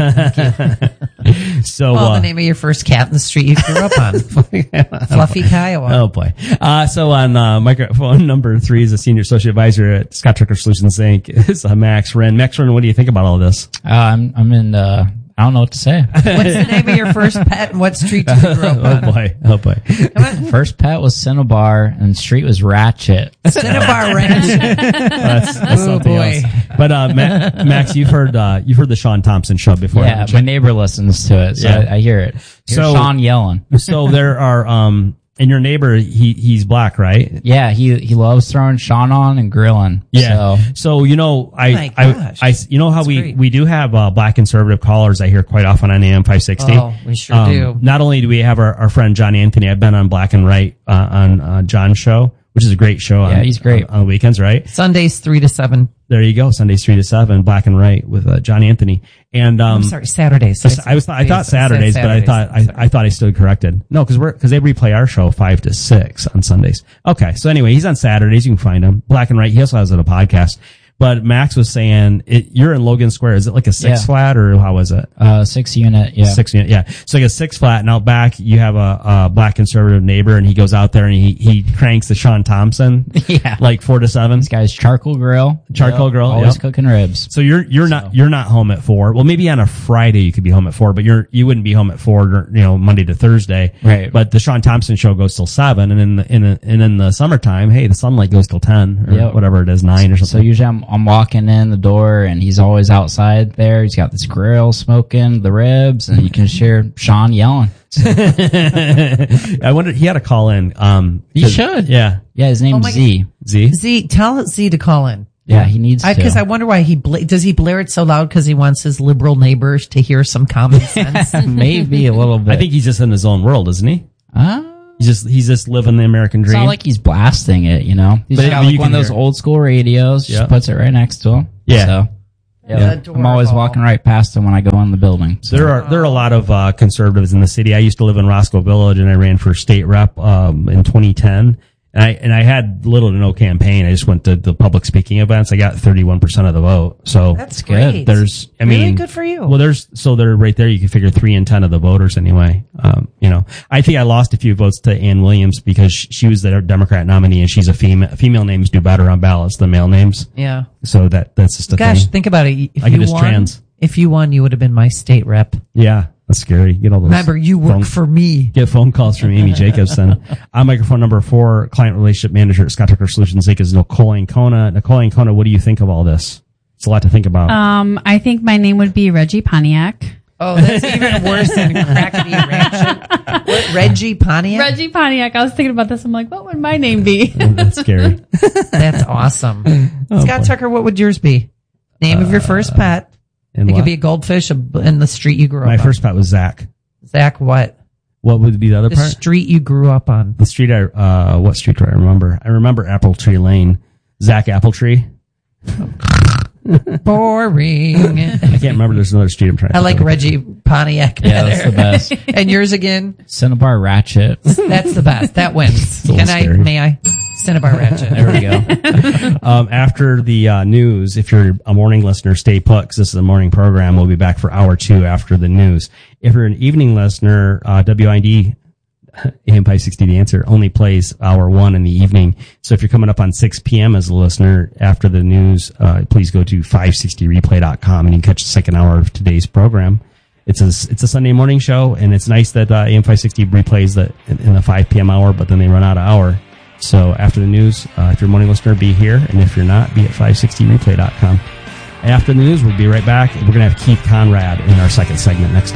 Speaker 2: my,
Speaker 3: uh, so,
Speaker 2: well,
Speaker 3: uh,
Speaker 2: the name of your first cat in the street you grew up on. Fluffy Kiowa.
Speaker 3: Oh boy. Uh, so on, uh, microphone number three is a senior associate advisor at Scott Tucker Solutions Incorporated. Is uh, Max Wren. Max Wren, what do you think about all this?
Speaker 7: Uh, I'm, I'm in, uh, I don't know what to say.
Speaker 2: What's the name of your first pet and what street did you grow up on?
Speaker 3: Oh boy. Oh boy.
Speaker 7: First pet was Cinnabar and street was Ratchet.
Speaker 2: Cinnabar Ranch.
Speaker 3: That's, that's
Speaker 2: Oh,
Speaker 3: something
Speaker 2: boy.
Speaker 3: else. But uh, Ma- Max, you've heard uh, you've heard the Sean Thompson show before.
Speaker 7: Yeah,
Speaker 3: haven't
Speaker 7: my
Speaker 3: you?
Speaker 7: neighbor listens to it, so
Speaker 3: Yeah.
Speaker 7: I, I hear it. Hear
Speaker 3: So-
Speaker 7: Sean yelling.
Speaker 3: So there are um, and your neighbor, he he's black, right?
Speaker 7: Yeah, he he loves throwing Sean on and grilling.
Speaker 3: Yeah.
Speaker 7: So,
Speaker 3: So you know, I
Speaker 2: My
Speaker 3: I,
Speaker 2: gosh.
Speaker 3: I you know how
Speaker 2: That's
Speaker 3: we
Speaker 2: great.
Speaker 3: we do have uh, black conservative callers. I hear quite often on A M five sixty.
Speaker 2: Oh, we sure
Speaker 3: Um,
Speaker 2: do.
Speaker 3: Not only do we have our, our friend John Anthony, I've been on Black and Right uh, on uh, John's show, which is a great show.
Speaker 7: Yeah,
Speaker 3: on,
Speaker 7: he's great.
Speaker 3: on, on the weekends, right?
Speaker 2: Sundays three to seven.
Speaker 3: There you go, Sundays three to seven, Black and Right with uh, John Anthony. And um,
Speaker 2: I'm sorry, Saturdays.
Speaker 3: I was I thought
Speaker 2: said
Speaker 3: Saturdays, but I
Speaker 2: Saturdays.
Speaker 3: thought I, I thought I stood corrected. No, because we're because they replay our show five to six on Sundays. Okay, so anyway, he's on Saturdays. You can find him Black and Right. He also has it a podcast. But Max was saying it, you're in Logan Square. Is it like a six
Speaker 7: Yeah.
Speaker 3: flat or how is it?
Speaker 7: uh, six unit, yeah.
Speaker 3: Six unit, yeah. So like a six flat, and out back you have a, a black conservative neighbor, and he goes out there and he he cranks the Sean Thompson,
Speaker 7: Yeah.
Speaker 3: like four to seven.
Speaker 7: This guy's charcoal grill.
Speaker 3: Charcoal grill,
Speaker 7: Always
Speaker 3: yep.
Speaker 7: cooking ribs.
Speaker 3: So you're you're not you're not home at four. Well, maybe on a Friday you could be home at four, but you're you wouldn't be home at four, you know, Monday to Thursday.
Speaker 7: Right.
Speaker 3: But the Sean Thompson show goes till seven, and in the in the, and in the summertime, hey, the sunlight goes till ten or
Speaker 7: Yep.
Speaker 3: whatever it is, nine or
Speaker 7: So
Speaker 3: something.
Speaker 7: usually I'm I'm walking in the door, and he's always outside there. He's got this grill smoking the ribs, and you can hear Sean yelling.
Speaker 3: I wonder, he had to call in. Um,
Speaker 7: He should.
Speaker 3: Yeah.
Speaker 7: Yeah, his name's
Speaker 2: Oh my
Speaker 7: Z.
Speaker 3: Z?
Speaker 2: Z, tell Z to call in.
Speaker 7: Yeah, he needs to.
Speaker 2: Because I, I wonder why he bla- does he blare it so loud because he wants his liberal neighbors to hear some common sense.
Speaker 7: Maybe a little bit.
Speaker 3: I think he's just in his own world, isn't he?
Speaker 7: Uh,
Speaker 3: He's just, he's just living the American
Speaker 7: it's
Speaker 3: dream.
Speaker 7: not like he's blasting it, you know? He's
Speaker 3: But
Speaker 7: got
Speaker 3: you
Speaker 7: like
Speaker 3: can
Speaker 7: one of those
Speaker 3: hear.
Speaker 7: old school radios, just
Speaker 3: Yeah.
Speaker 7: puts it right next to him.
Speaker 3: Yeah.
Speaker 7: So, yeah. I'm always
Speaker 2: Adorable.
Speaker 7: walking right past him when I go in the building. So.
Speaker 3: There are there are a lot of uh, conservatives in the city. I used to live in Roscoe Village, and I ran for state rep um, in twenty ten. And I and I had little to no campaign. I just went to the public speaking events. I got thirty-one percent of the vote. So
Speaker 2: That's
Speaker 7: good.
Speaker 2: great.
Speaker 3: there's, I
Speaker 2: Really
Speaker 3: mean,
Speaker 2: good for you.
Speaker 3: Well, there's so they're right there. You can figure three in ten of the voters anyway. Um, you know, I think I lost a few votes to Ann Williams because sh- she was the Democrat nominee, and she's a female. Female names do better on ballots than male names.
Speaker 2: Yeah.
Speaker 3: So that that's just a
Speaker 2: Gosh,
Speaker 3: thing.
Speaker 2: think about it. If
Speaker 3: I could
Speaker 2: you
Speaker 3: just
Speaker 2: won,
Speaker 3: trans.
Speaker 2: if you won, you would have been my state rep.
Speaker 3: Yeah, that's scary. Get all those.
Speaker 2: Remember, you work
Speaker 3: phone-
Speaker 2: for me.
Speaker 3: Get phone calls from Amy Jacobson. I'm microphone number four, client relationship manager at Scott Tucker Solutions Incorporated is Nicole Ancona. Nicole Ancona, what do you think of all this? It's a lot to think about.
Speaker 9: Um, I think my name would be Reggie Pontiac.
Speaker 2: Oh, that's even worse than Crackety Ratchet. What, Reggie Pontiac?
Speaker 9: Reggie Pontiac. I was thinking about this. I'm like, what would my name be?
Speaker 3: That's scary.
Speaker 2: That's awesome.
Speaker 3: Oh,
Speaker 2: Scott
Speaker 3: boy.
Speaker 2: Tucker, what would yours be? Name of your first pet.
Speaker 3: And
Speaker 2: It
Speaker 3: what?
Speaker 2: could be a goldfish in the street you grew
Speaker 3: My
Speaker 2: up on.
Speaker 3: first pet was Zach.
Speaker 2: Zach, what?
Speaker 3: What would be the other
Speaker 2: The
Speaker 3: part?
Speaker 2: street you grew up on.
Speaker 3: The street I, uh, what street do I remember? I remember Apple Tree Lane. Zach Apple Tree.
Speaker 2: Boring.
Speaker 3: I can't remember. There's another street I'm trying to
Speaker 2: I like
Speaker 3: think of.
Speaker 2: Reggie Pontiac
Speaker 7: Yeah,
Speaker 2: better.
Speaker 7: that's the best.
Speaker 2: And yours again?
Speaker 7: Cinnabar Ratchet.
Speaker 2: That's the best. That wins.
Speaker 3: a little
Speaker 2: Can I,
Speaker 3: scary.
Speaker 2: may I? Cinnabar Ratchet.
Speaker 7: There we go.
Speaker 3: Um, after the uh, news, if you're a morning listener, stay put because this is a morning program. We'll be back for hour two after the news. If you're an evening listener, uh, W I D A M five sixty The Answer only plays hour one in the evening. So if you're coming up on six p.m. as a listener after the news, uh, please go to five sixty replay dot com and you can catch the second hour of today's program. It's a, it's a Sunday morning show, and it's nice that uh, A M five sixty replays the, in the five p.m. hour, but then they run out of hour. So after the news, uh, if you're a morning listener, be here. And if you're not, be at five sixty replay dot com. After the news, we'll be right back. We're going to have Keith Conrad in our second segment next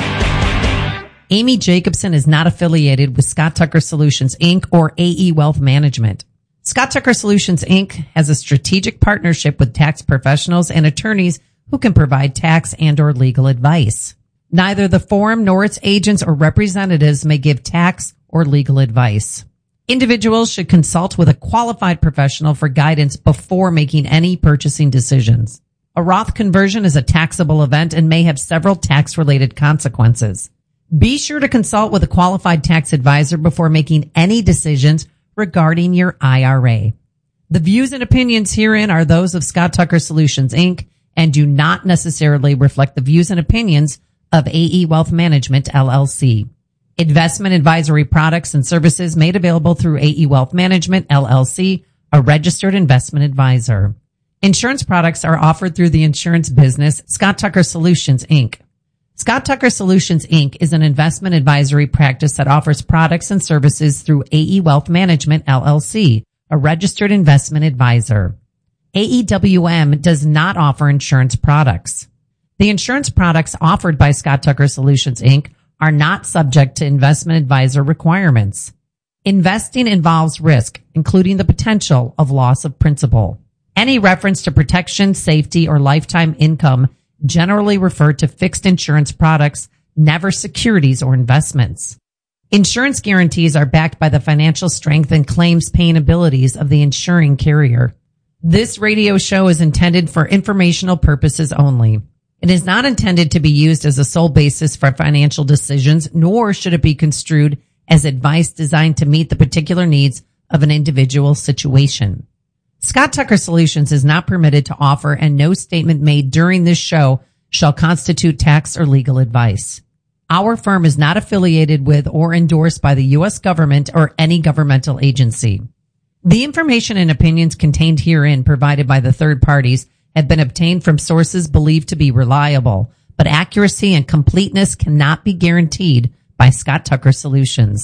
Speaker 3: hour.
Speaker 2: Amy Jacobson is not affiliated with Scott Tucker Solutions, Incorporated or A E Wealth Management. Scott Tucker Solutions, Incorporated has a strategic partnership with tax professionals and attorneys who can provide tax and or legal advice. Neither the firm nor its agents or representatives may give tax or legal advice. Individuals should consult with a qualified professional for guidance before making any purchasing decisions. A Roth conversion is a taxable event and may have several tax-related consequences. Be sure to consult with a qualified tax advisor before making any decisions regarding your I R A. The views and opinions herein are those of Scott Tucker Solutions, Incorporated and do not necessarily reflect the views and opinions of A E Wealth Management, L L C. Investment advisory products and services made available through A E Wealth Management, L L C, a registered investment advisor. Insurance products are offered through the insurance business, Scott Tucker Solutions, Incorporated. Scott Tucker Solutions, Incorporated is an investment advisory practice that offers products and services through A E Wealth Management, L L C, a registered investment advisor. A E W M does not offer insurance products. The insurance products offered by Scott Tucker Solutions, Incorporated are not subject to investment advisor requirements. Investing involves risk, including the potential of loss of principal. Any reference to protection, safety, or lifetime income generally refer to fixed insurance products, never securities or investments. Insurance guarantees are backed by the financial strength and claims paying abilities of the insuring carrier. This radio show is intended for informational purposes only. It is not intended to be used as a sole basis for financial decisions, nor should it be construed as advice designed to meet the particular needs of an individual situation. Scott Tucker Solutions is not permitted to offer, and no statement made during this show shall constitute tax or legal advice. Our firm is not affiliated with or endorsed by the U S government or any governmental agency. The information and opinions contained herein provided by the third parties have been obtained from sources believed to be reliable, but accuracy and completeness cannot be guaranteed by Scott Tucker Solutions.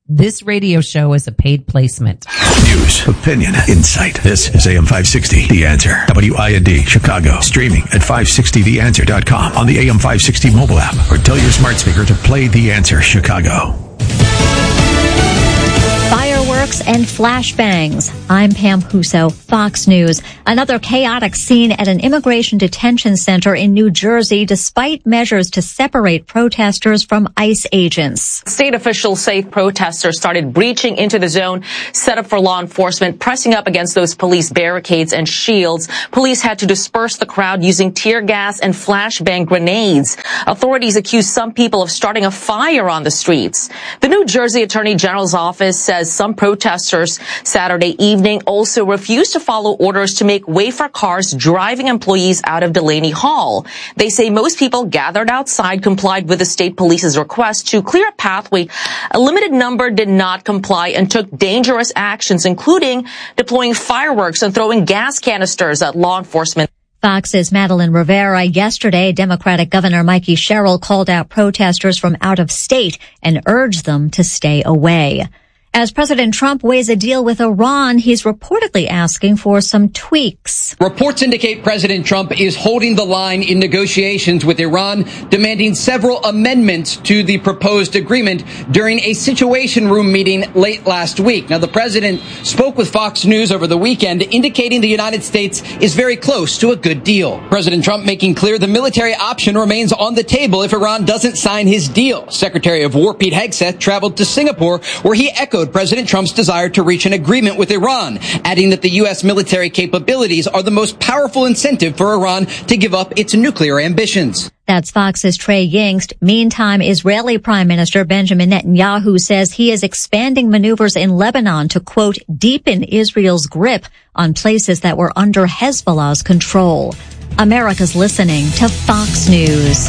Speaker 2: This radio show is a paid placement.
Speaker 10: News, opinion, insight. This is A M five sixty, The Answer. W I N D, Chicago. Streaming at five sixty the answer dot com on the A M five sixty mobile app, or tell your smart speaker to play The Answer Chicago.
Speaker 11: Fireworks and flashbangs. I'm Pam Huso, Fox News. Another chaotic scene at an immigration detention center in New Jersey, despite measures to separate protesters from ICE agents.
Speaker 12: State officials say protesters started breaching into the zone set up for law enforcement, pressing up against those police barricades and shields. Police had to disperse the crowd using tear gas and flashbang grenades. Authorities accuse some people of starting a fire on the streets. The New Jersey Attorney General's office says some protesters Saturday evening also refused to follow orders to make way for cars driving employees out of Delaney Hall. They say most people gathered outside complied with the state police's request to clear a pathway. A limited number did not comply and took dangerous actions, including deploying fireworks and throwing gas canisters at law enforcement.
Speaker 11: Fox's Madeline Rivera. Yesterday, Democratic Governor Mikey Sherrill called out protesters from out of state and urged them to stay away. As President Trump weighs a deal with Iran, he's reportedly asking for some tweaks.
Speaker 13: Reports indicate President Trump is holding the line in negotiations with Iran, demanding several amendments to the proposed agreement during a Situation Room meeting late last week. Now, the president spoke with Fox News over the weekend, indicating the United States is very close to a good deal. President Trump making clear the military option remains on the table if Iran doesn't sign his deal. Secretary of War Pete Hegseth traveled to Singapore, where he echoed President Trump's desire to reach an agreement with Iran, adding that the U S military capabilities are the most powerful incentive for Iran to give up its nuclear ambitions.
Speaker 11: That's Fox's Trey Yingst. Meantime, Israeli Prime Minister Benjamin Netanyahu says he is expanding maneuvers in Lebanon to, quote, deepen Israel's grip on places that were under Hezbollah's control. America's listening to Fox News.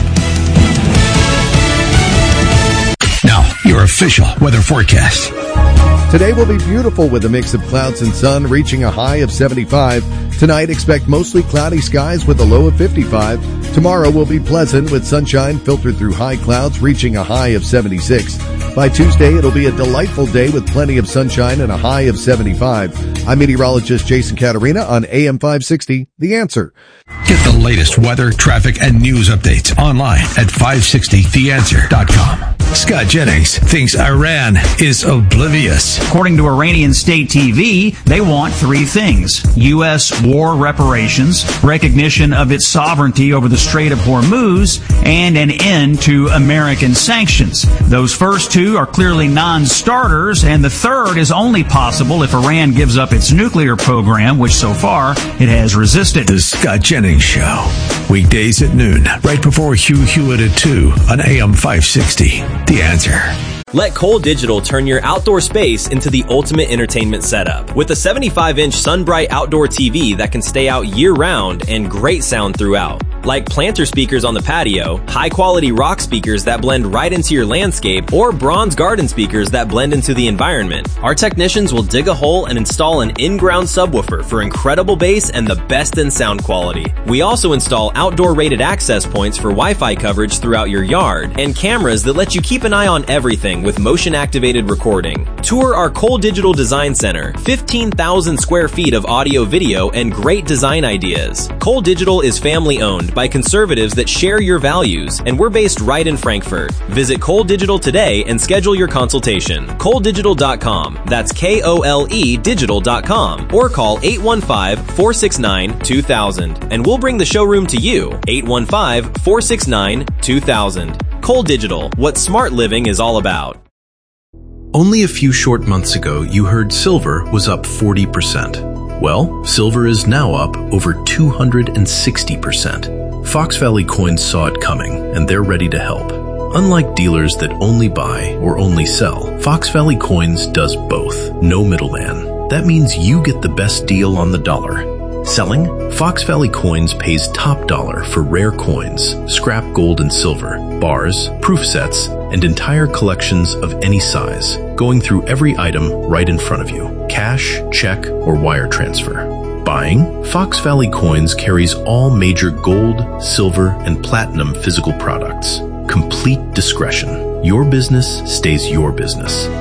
Speaker 10: Now, your official weather forecast.
Speaker 14: Today will be beautiful with a mix of clouds and sun, reaching a high of seventy-five. Tonight, expect mostly cloudy skies with a low of fifty-five. Tomorrow will be pleasant with sunshine filtered through high clouds, reaching a high of seventy-six. By Tuesday, it'll be a delightful day with plenty of sunshine and a high of seventy-five. I'm meteorologist Jason Caterina on A M five sixty, The Answer.
Speaker 10: Get the latest weather, traffic, and news updates online at five sixty the answer dot com. Scott Jennings thinks Iran is oblivious.
Speaker 15: According to Iranian state T V, they want three things: U S war reparations, recognition of its sovereignty over the Strait of Hormuz, and an end to American sanctions. Those first two are clearly non-starters, and the third is only possible if Iran gives up its nuclear program, which so far it has resisted.
Speaker 10: The Scott Jennings Show, weekdays at noon, right before Hugh Hewitt at two on A M five sixty. The Answer.
Speaker 16: Let Cole Digital turn your outdoor space into the ultimate entertainment setup. With a seventy-five inch SunBright outdoor T V that can stay out year-round and great sound throughout. Like planter speakers on the patio, high-quality rock speakers that blend right into your landscape, or bronze garden speakers that blend into the environment. Our technicians will dig a hole and install an in-ground subwoofer for incredible bass and the best in sound quality. We also install outdoor rated access points for Wi-Fi coverage throughout your yard, and cameras that let you keep an eye on everything with motion-activated recording. Tour our Cole Digital Design Center, fifteen thousand square feet of audio, video, and great design ideas. Cole Digital is family-owned by conservatives that share your values, and we're based right in Frankfurt. Visit Cole Digital today and schedule your consultation. Cole Digital dot com. That's K O L E Digital dot com. Or call eight one five, four six nine, two thousand, and we'll bring the showroom to you. eight one five, four six nine, two thousand. Cole Digital, what smart living is all about.
Speaker 17: Only a few short months ago, you heard silver was up forty percent. Well, silver is now up over two hundred sixty percent. Fox Valley Coins saw it coming, and they're ready to help. Unlike dealers that only buy or only sell, Fox Valley Coins does both. No middleman. That means you get the best deal on the dollar. Selling? Fox Valley Coins pays top dollar for rare coins, scrap gold and silver, bars, proof sets, and entire collections of any size, going through every item right in front of you. Cash, check, or wire transfer. Buying? Fox Valley Coins carries all major gold, silver, and platinum physical products. Complete discretion. Your business stays your business.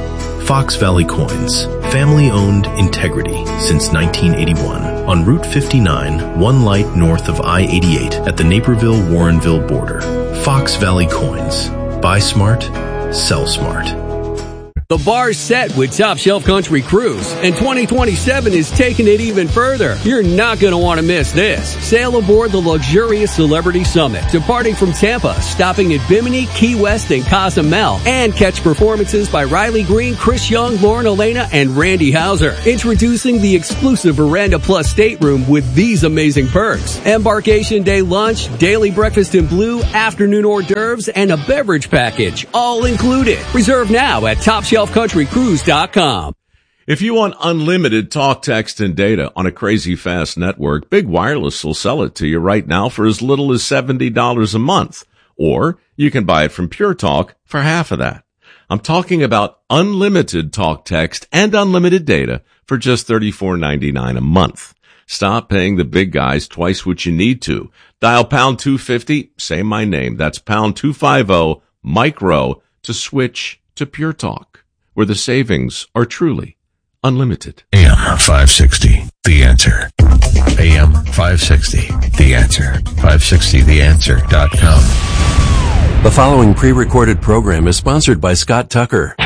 Speaker 17: Fox Valley Coins, family-owned integrity since nineteen eighty-one. On Route fifty-nine, one light north of I eighty-eight at the Naperville-Warrenville border. Fox Valley Coins. Buy smart, sell smart.
Speaker 18: The bar's set with Top Shelf Country Cruise, and twenty twenty-seven is taking it even further. You're not going to want to miss this. Sail aboard the luxurious Celebrity Summit, departing from Tampa, stopping at Bimini, Key West, and Cozumel, and catch performances by Riley Green, Chris Young, Lauren Elena, and Randy Hauser. Introducing the exclusive Veranda Plus stateroom with these amazing perks. Embarkation day lunch, daily breakfast in blue, afternoon hors d'oeuvres, and a beverage package, all included. Reserve now at Top Shelf Country Cruise dot com.
Speaker 19: If you want unlimited talk, text, and data on a crazy fast network, Big Wireless will sell it to you right now for as little as seventy dollars a month. Or you can buy it from Pure Talk for half of that. I'm talking about unlimited talk, text, and unlimited data for just thirty-four ninety-nine a month. Stop paying the big guys twice what you need to. Dial pound two fifty, say my name. That's pound two fifty, micro, to switch to Pure Talk, where the savings are truly unlimited.
Speaker 10: A M five sixty, The Answer. A M five sixty, The Answer. five sixty the answer dot com.
Speaker 20: The following pre-recorded program is sponsored by Scott Tucker.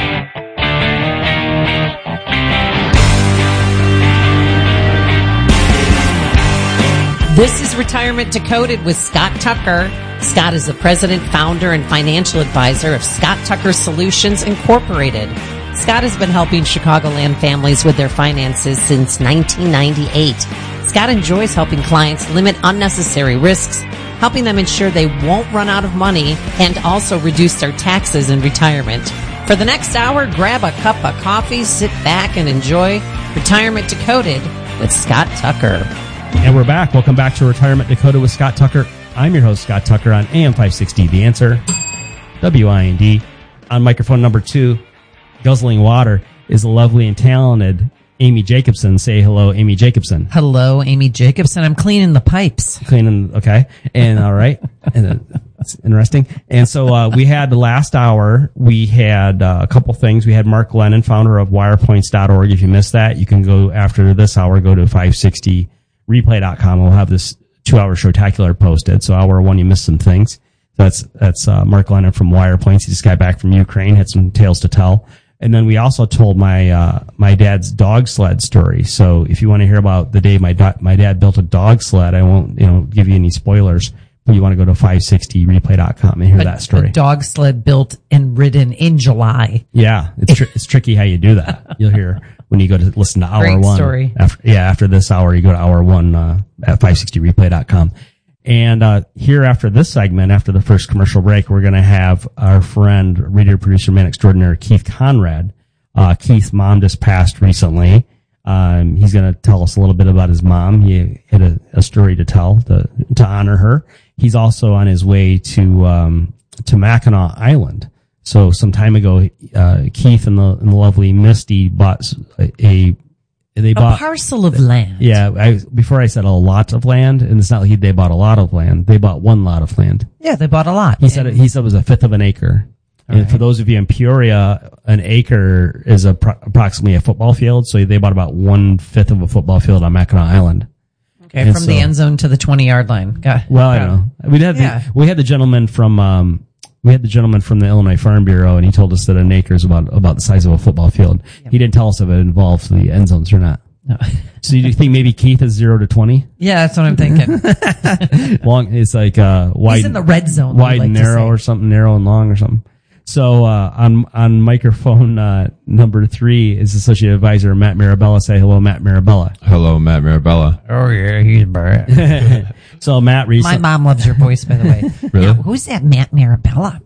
Speaker 2: This is Retirement Decoded with Scott Tucker. Scott is the president, founder, and financial advisor of Scott Tucker Solutions Incorporated. Scott has been helping Chicagoland families with their finances since nineteen ninety-eight. Scott enjoys helping clients limit unnecessary risks, helping them ensure they won't run out of money, and also reduce their taxes in retirement. For the next hour, grab a cup of coffee, sit back, and enjoy Retirement Decoded with Scott Tucker.
Speaker 3: And we're back. Welcome back to Retirement Decoded with Scott Tucker. I'm your host, Scott Tucker, on A M five sixty, The Answer, W I N D. On microphone number two, guzzling water, is the lovely and talented Amy Jacobson. Say hello, Amy Jacobson.
Speaker 2: Hello, Amy Jacobson. I'm cleaning the pipes.
Speaker 3: Cleaning, okay. And all right. And uh, that's interesting. And so uh, we had the last hour, we had uh, a couple things. We had Mark Lennon, founder of wire points dot org. If you missed that, you can go after this hour, go to five sixty replay dot com. We'll have this two-hour showtacular posted. So hour one, you missed some things. So that's that's uh, Mark Lennon from WirePoints. He just got back from Ukraine, had some tales to tell. And then we also told my uh, my dad's dog sled story. So if you want to hear about the day my do- my dad built a dog sled, I won't you know give you any spoilers. But you want to go to five sixty replay dot com and hear
Speaker 2: a,
Speaker 3: that story.
Speaker 2: A dog sled built and ridden in July.
Speaker 3: Yeah, it's tr- it's tricky how you do that. You'll hear when you go to listen to hour
Speaker 2: Great
Speaker 3: one.
Speaker 2: Story.
Speaker 3: After, yeah, after this hour, you go to hour one uh, at five sixty replay dot com. And uh, here after this segment, after the first commercial break, we're going to have our friend, radio producer, man extraordinaire, Keith Conrad. Uh, Keith's mom just passed recently. Um, he's going to tell us a little bit about his mom. He had a, a story to tell to, to honor her. He's also on his way to um, to Mackinac Island. So some time ago, uh, Keith and the, and the lovely Misty bought a, a they bought
Speaker 2: a parcel of land.
Speaker 3: Yeah, I, before I said a lot of land, and it's not like they bought a lot of land. They bought one lot of land.
Speaker 2: Yeah, they bought a lot.
Speaker 3: He said it, he said it was a fifth of an acre. All and right. For those of you in Peoria, an acre is a, approximately a football field. So they bought about one fifth of a football field on Mackinac Island.
Speaker 2: Okay,
Speaker 3: and
Speaker 2: from
Speaker 3: so,
Speaker 2: the end zone to the twenty yard line. Got,
Speaker 3: well,
Speaker 2: got
Speaker 3: I don't know. We had
Speaker 2: yeah.
Speaker 3: the, we had the gentleman from um we had the gentleman from the Illinois Farm Bureau, and he told us that an acre is about about the size of a football field. Yep. He didn't tell us if it involves the end zones or not. No. So do you think maybe Keith is zero to twenty?
Speaker 2: Yeah, that's what I'm thinking.
Speaker 3: Long, it's like uh wide.
Speaker 2: He's in the red zone.
Speaker 3: Wide
Speaker 2: like
Speaker 3: and narrow or something, narrow and long or something. So uh on on microphone uh number three is Associate Advisor Matt Mirabella. Say hello, Matt Mirabella.
Speaker 21: Hello, Matt Mirabella.
Speaker 2: Oh yeah, he's bad.
Speaker 3: So Matt recently.
Speaker 2: My mom loves your voice, by the way.
Speaker 21: Really?
Speaker 2: Now, who's that Matt Mirabella?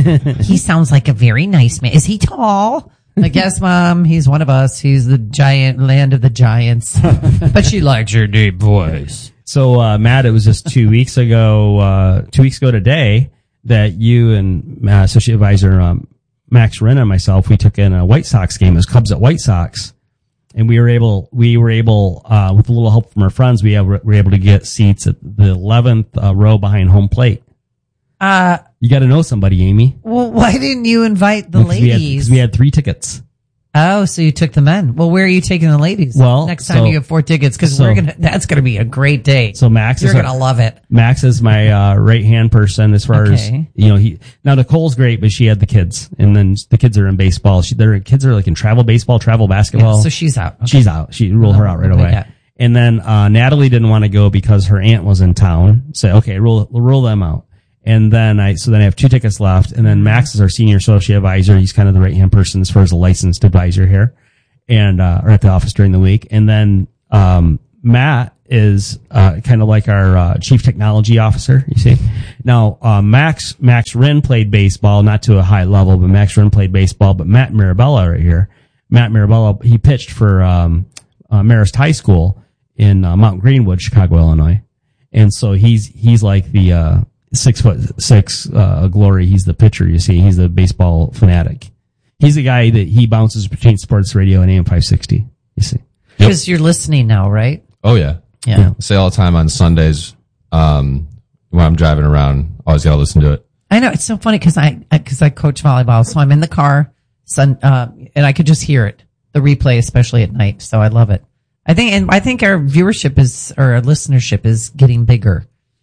Speaker 2: He sounds like a very nice man. Is he tall? I guess, Mom, he's one of us. He's the giant, land of the giants. But she likes your deep voice.
Speaker 3: So, uh, Matt, it was just two weeks ago, uh, two weeks ago today that you and uh, Associate Advisor um, Max Renna and myself, we took in a White Sox game. It was Cubs at White Sox. And we were able, we were able, uh, with a little help from our friends, we have, were able to get seats at the eleventh uh, row behind home plate.
Speaker 2: Uh,
Speaker 3: you got to know somebody, Amy.
Speaker 2: Well, why didn't you invite the
Speaker 3: because
Speaker 2: ladies?
Speaker 3: Because we, we had three tickets.
Speaker 2: Oh, so you took the men. Well, where are you taking the ladies?
Speaker 3: Well,
Speaker 2: next time
Speaker 3: so-
Speaker 2: you have four tickets, because
Speaker 3: so-
Speaker 2: we're gonna. That's gonna be a great day.
Speaker 3: So Max
Speaker 2: you're
Speaker 3: is our-
Speaker 2: gonna love it.
Speaker 3: Max is my uh, right hand person as far as
Speaker 2: Okay.
Speaker 3: you know. He now Nicole's great, but she had the kids, and then the kids are in baseball. She, their kids are like in travel baseball, travel basketball.
Speaker 2: Yeah, so she's out. Okay.
Speaker 3: She's out. She ruled her out right
Speaker 2: Okay,
Speaker 3: away.
Speaker 2: yeah.
Speaker 3: And then uh, Natalie didn't want to go because her aunt was in town. So okay, rule rule them out. And then I so then I have two tickets left. And then Max is our senior associate advisor. He's kind of the right hand person as far as a licensed advisor here, and uh, or at the office during the week. And then um, Matt is uh, kind of like our uh, chief technology officer. You see, now uh, Max Max Wren played baseball, not to a high level, but Max Wren played baseball. But Matt Mirabella right here, Matt Mirabella, he pitched for um, uh, Marist High School in uh, Mount Greenwood, Chicago, Illinois, and so he's he's like the uh, six foot six uh, glory. He's the pitcher. You see, he's the baseball fanatic. He's the guy that he bounces between sports radio and A M five sixty. You see,
Speaker 2: Because you're listening now, right?
Speaker 21: Oh yeah.
Speaker 2: Yeah.
Speaker 21: I say all the time on Sundays, um, when I'm driving around, always gotta listen to it.
Speaker 2: I know, it's so funny because I because I, I coach volleyball, so I'm in the car, sun, uh, and I could just hear it, the replay, especially at night. So I love it. I think, and I think our viewership is or our listenership is getting bigger.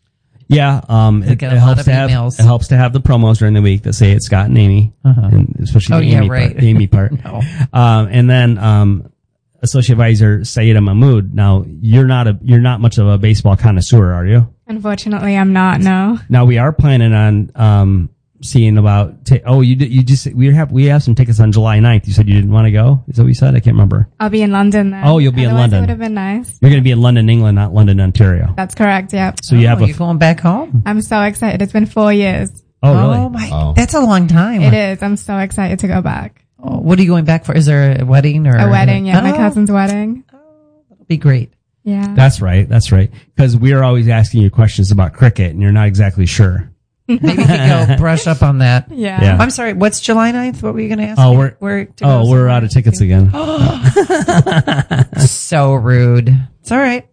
Speaker 3: Yeah, um,
Speaker 2: We
Speaker 3: it,
Speaker 2: get a
Speaker 3: it
Speaker 2: lot
Speaker 3: helps
Speaker 2: of
Speaker 3: to have
Speaker 2: emails.
Speaker 3: it helps to have the promos during the week that say it's Scott and Amy,
Speaker 2: Uh-huh.
Speaker 3: and especially
Speaker 2: Oh,
Speaker 3: the
Speaker 2: yeah,
Speaker 3: Amy
Speaker 2: right.
Speaker 3: part. The Amy part.
Speaker 2: No.
Speaker 3: um, and then um, Associate Advisor Sayeda Mahmood. Now you're not a you're not much of a baseball connoisseur, are you?
Speaker 22: Unfortunately, I'm not. No.
Speaker 3: Now we are planning on um, seeing about. Ta- oh, you did, you just we have we have some tickets on July ninth. You said you didn't want to go. Is that what you said? I can't remember.
Speaker 22: I'll be in London then.
Speaker 3: Oh, you'll be in
Speaker 22: Otherwise
Speaker 3: London.
Speaker 22: It would have been nice.
Speaker 3: You're going to be in London, England, not London, Ontario.
Speaker 22: That's correct. Yep.
Speaker 3: So you have a
Speaker 2: you're going back home.
Speaker 22: I'm so excited. It's been four years.
Speaker 3: Oh, really?
Speaker 2: Oh my,
Speaker 21: Oh.
Speaker 2: that's a long time.
Speaker 22: It is. I'm so excited to go back.
Speaker 2: Oh, what are you going back for? Is there a wedding or
Speaker 22: A wedding. Yeah, my
Speaker 2: Oh,
Speaker 22: cousin's wedding.
Speaker 2: that'll be great.
Speaker 22: Yeah.
Speaker 3: That's right. That's right. Because we are always asking you questions about cricket, and you're not exactly sure.
Speaker 2: Maybe you could go brush up on that.
Speaker 22: Yeah.
Speaker 3: Yeah.
Speaker 2: I'm sorry. What's July ninth? What were you going to ask?
Speaker 3: Oh,
Speaker 2: me?
Speaker 3: we're
Speaker 2: Where to
Speaker 3: oh
Speaker 2: go
Speaker 3: we're out of tickets again.
Speaker 2: So rude. It's all right.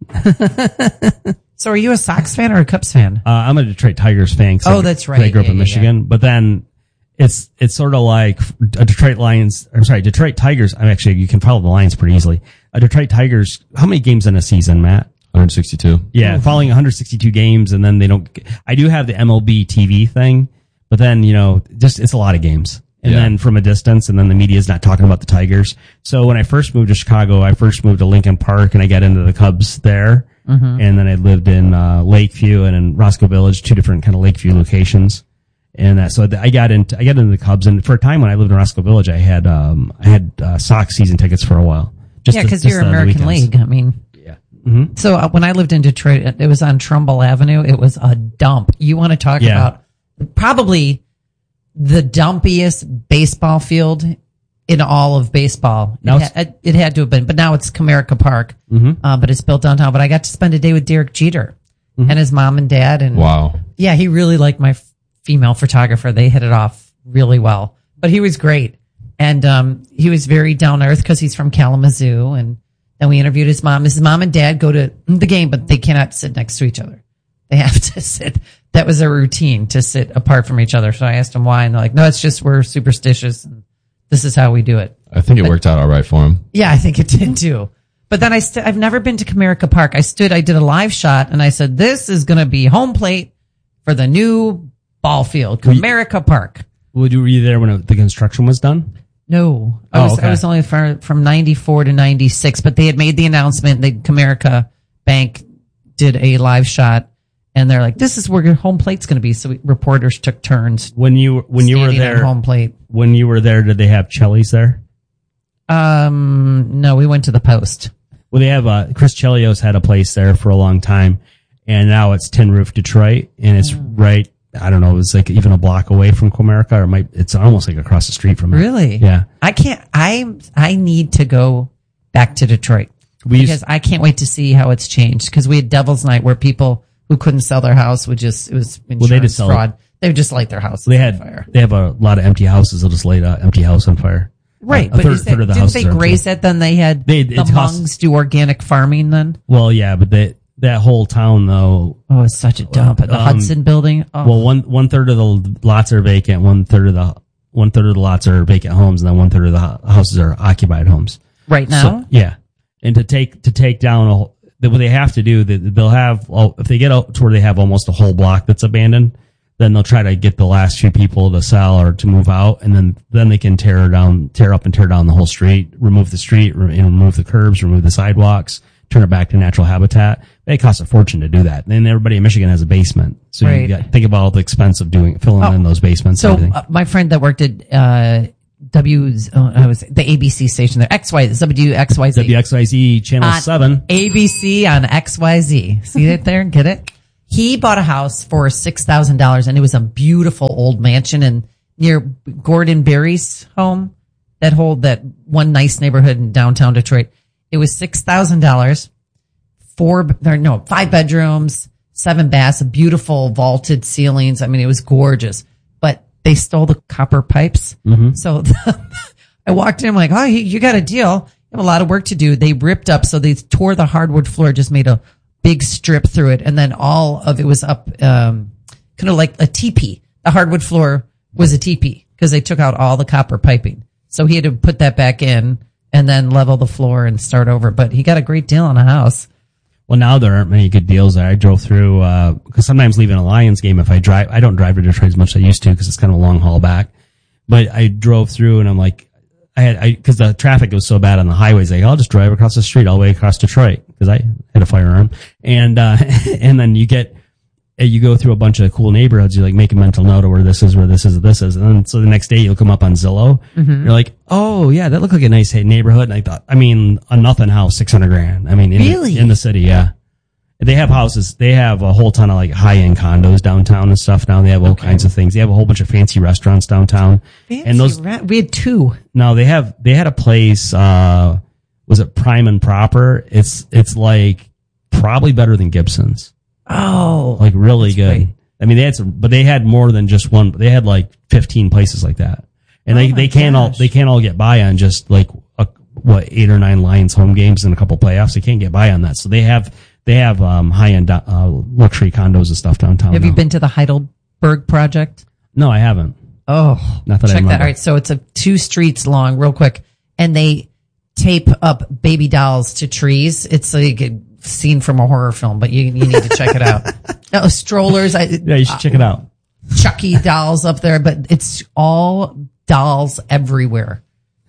Speaker 2: So are you a Sox fan or a Cubs fan?
Speaker 3: Uh, I'm a Detroit Tigers fan. 'cause
Speaker 2: Oh,
Speaker 3: I-
Speaker 2: that's
Speaker 3: 'cause I
Speaker 2: right.
Speaker 3: grew up
Speaker 2: Yeah,
Speaker 3: in
Speaker 2: yeah,
Speaker 3: Michigan, but then it's it's sort of like a Detroit Lions. I'm sorry, Detroit Tigers. I'm actually you can follow the Lions pretty easily. A Detroit Tigers. How many games in a season, Matt?
Speaker 21: one hundred sixty-two.
Speaker 3: Yeah, following one hundred sixty-two games, and then they don't. I do have the M L B T V thing, but then you know, just it's a lot of games, and
Speaker 21: Yeah.
Speaker 3: then from a distance, and then the media is not talking about the Tigers. So when I first moved to Chicago, I first moved to Lincoln Park, and I got into the Cubs there,
Speaker 2: Mhm.
Speaker 3: and then I lived in uh, Lakeview and in Roscoe Village, two different kind of Lakeview locations, and that, so I got into I got into the Cubs, and for a time when I lived in Roscoe Village, I had um I had uh, Sox season tickets for a while. Just
Speaker 2: yeah,
Speaker 3: to-
Speaker 2: because
Speaker 3: just
Speaker 2: you're
Speaker 3: the- the
Speaker 2: American
Speaker 3: weekends.
Speaker 2: League. I mean,
Speaker 3: Mhm.
Speaker 2: so uh, when I lived in Detroit, it was on Trumbull Avenue. It was a dump. You want to talk
Speaker 3: Yeah.
Speaker 2: about probably the dumpiest baseball field in all of baseball.
Speaker 3: Now
Speaker 2: it,
Speaker 3: it's-
Speaker 2: had, it had to have been, but now it's Comerica Park.
Speaker 3: Mhm.
Speaker 2: Uh, but it's built downtown. But I got to spend a day with Derek Jeter
Speaker 3: Mm-hmm.
Speaker 2: and his mom and dad. And
Speaker 21: Wow.
Speaker 2: yeah, he really liked my f- female photographer. They hit it off really well. But he was great. And um, he was very down to earth because he's from Kalamazoo. And then we interviewed his mom. His mom and dad go to the game, but they cannot sit next to each other. They have to sit. That was a routine to sit apart from each other. So I asked them why. And they're like, no, it's just we're superstitious. And this is how we do it.
Speaker 21: I think it worked out all right for him.
Speaker 2: Yeah, I think it did too. But then I st- I've never been to Comerica Park. I stood, I did a live shot and I said, this is going to be home plate for the new ball field, Comerica Park.
Speaker 3: Would you were you there when it, the construction was done?
Speaker 2: No, I
Speaker 3: Oh,
Speaker 2: was,
Speaker 3: okay.
Speaker 2: I was only for, from ninety-four to ninety-six, but they had made the announcement. The Comerica Bank did a live shot and they're like, this is where your home plate's going to be. So we, reporters took turns.
Speaker 3: When you when you were
Speaker 2: standing on
Speaker 3: there,
Speaker 2: home plate.
Speaker 3: when you were there, did they have Chelly's there?
Speaker 2: Um, no, we went to the Post.
Speaker 3: Well, they have uh, Chris Chelios had a place there for a long time, and now it's Tin Roof Detroit, and it's
Speaker 2: Mm.
Speaker 3: right. I don't know. It's like even a block away from Comerica, or it might. It's almost like across the street from it.
Speaker 2: Really?
Speaker 3: Yeah.
Speaker 2: I can't, I, I need to go back to Detroit
Speaker 3: We
Speaker 2: because I can't wait to see how it's changed. Because we had Devil's Night where people who couldn't sell their house would just, it was insurance
Speaker 3: Well, they just sell it.
Speaker 2: fraud. They would just light their house
Speaker 3: They
Speaker 2: on
Speaker 3: had
Speaker 2: fire.
Speaker 3: they have a lot of empty houses. They'll just light an empty house on fire.
Speaker 2: Right.
Speaker 3: A
Speaker 2: but
Speaker 3: third,
Speaker 2: is that,
Speaker 3: third of the
Speaker 2: didn't
Speaker 3: houses
Speaker 2: they
Speaker 3: are empty.
Speaker 2: graze it? Then they had
Speaker 3: They-
Speaker 2: the
Speaker 3: it costs-
Speaker 2: Hmongs do organic farming then?
Speaker 3: Well, yeah, but that that whole town though.
Speaker 2: Oh, it's such a dump. The
Speaker 3: um,
Speaker 2: Hudson building. Oh.
Speaker 3: Well, one one third of the lots are vacant. One third of the one third of the lots are vacant homes, and then one third of the ho- houses are occupied homes.
Speaker 2: Right now?
Speaker 3: So, yeah. And to take, to take down a whole, what they have to do, they, they'll have, if they get out to where they have almost a whole block that's abandoned, then they'll try to get the last few people to sell or to move out, and then, then they can tear down, tear up and tear down the whole street, remove the street, re- you know, remove the curbs, remove the sidewalks, turn it back to natural habitat. It costs a fortune to do that. And then everybody in Michigan has a basement. So
Speaker 2: Right.
Speaker 3: you got, think about all the expense of doing, filling
Speaker 2: Oh,
Speaker 3: in those basements
Speaker 2: So
Speaker 3: and everything.
Speaker 2: uh, my friend that worked at uh, W's, uh, I was the A B C station there, X Y W X Y Z.
Speaker 3: W X Y Z Channel
Speaker 2: On
Speaker 3: seven.
Speaker 2: A B C on X Y Z. See it there? Get it? He bought a house for six thousand dollars, and it was a beautiful old mansion in near Gordon Berry's home. That whole, that one nice neighborhood in downtown Detroit. It was six thousand dollars. Four, or no, five bedrooms, seven baths, beautiful vaulted ceilings. I mean, it was gorgeous, but they stole the copper pipes.
Speaker 3: Mhm.
Speaker 2: So I walked in, I'm like, oh, you, you got a deal. You have a lot of work to do. They ripped up, so they tore the hardwood floor, just made a big strip through it. And then all of it was up, um, kind of like a teepee. The hardwood floor was a teepee because they took out all the copper piping. So he had to put that back in and then level the floor and start over. But he got a great deal on a house.
Speaker 3: Well, now there aren't many good deals there. I drove through, uh, cause sometimes leaving a Lions game, if I drive, I don't drive to Detroit as much as I used to because it's kind of a long haul back. But I drove through and I'm like, I had, I, cause the traffic was so bad on the highways, like, I'll just drive across the street all the way across Detroit cause I had a firearm. And, uh, and then you get, you go through a bunch of cool neighborhoods, you like make a mental note of where this is, where this is, this is. And then so the next day you'll come up on Zillow.
Speaker 2: Mhm.
Speaker 3: You're like, oh yeah, that looked like a nice neighborhood. And I thought, I mean, a nothing house, six hundred grand. I mean, in,
Speaker 2: Really?
Speaker 3: in the city. Yeah. They have houses. They have a whole ton of like high end condos downtown and stuff now. They have all kinds of things. They have a whole bunch of fancy restaurants downtown.
Speaker 2: Fancy
Speaker 3: and those,
Speaker 2: ra- we had two.
Speaker 3: no, they have, they had a place, uh, was it Prime and Proper? It's, it's like probably better than Gibson's.
Speaker 2: Oh,
Speaker 3: Like really good. I mean, they had some, but they had more than just one. They had like fifteen places like that. And they, they can't all, they can't all get by on just like a, what, eight or nine Lions home games and a couple playoffs. They can't get by on that. So they have, they have, um, high end, uh, luxury condos and stuff downtown.
Speaker 2: Have you
Speaker 3: now.
Speaker 2: been to the Heidelberg project?
Speaker 3: No, I haven't.
Speaker 2: Oh,
Speaker 3: Not that I
Speaker 2: check that.
Speaker 3: remember.
Speaker 2: All right. So it's a two streets long, real quick. And they tape up baby dolls to trees. It's like a scene from a horror film, but you, you need to check it out. Oh, strollers. I,
Speaker 3: Yeah, you should check it out.
Speaker 2: Chucky dolls up there, but it's all dolls everywhere.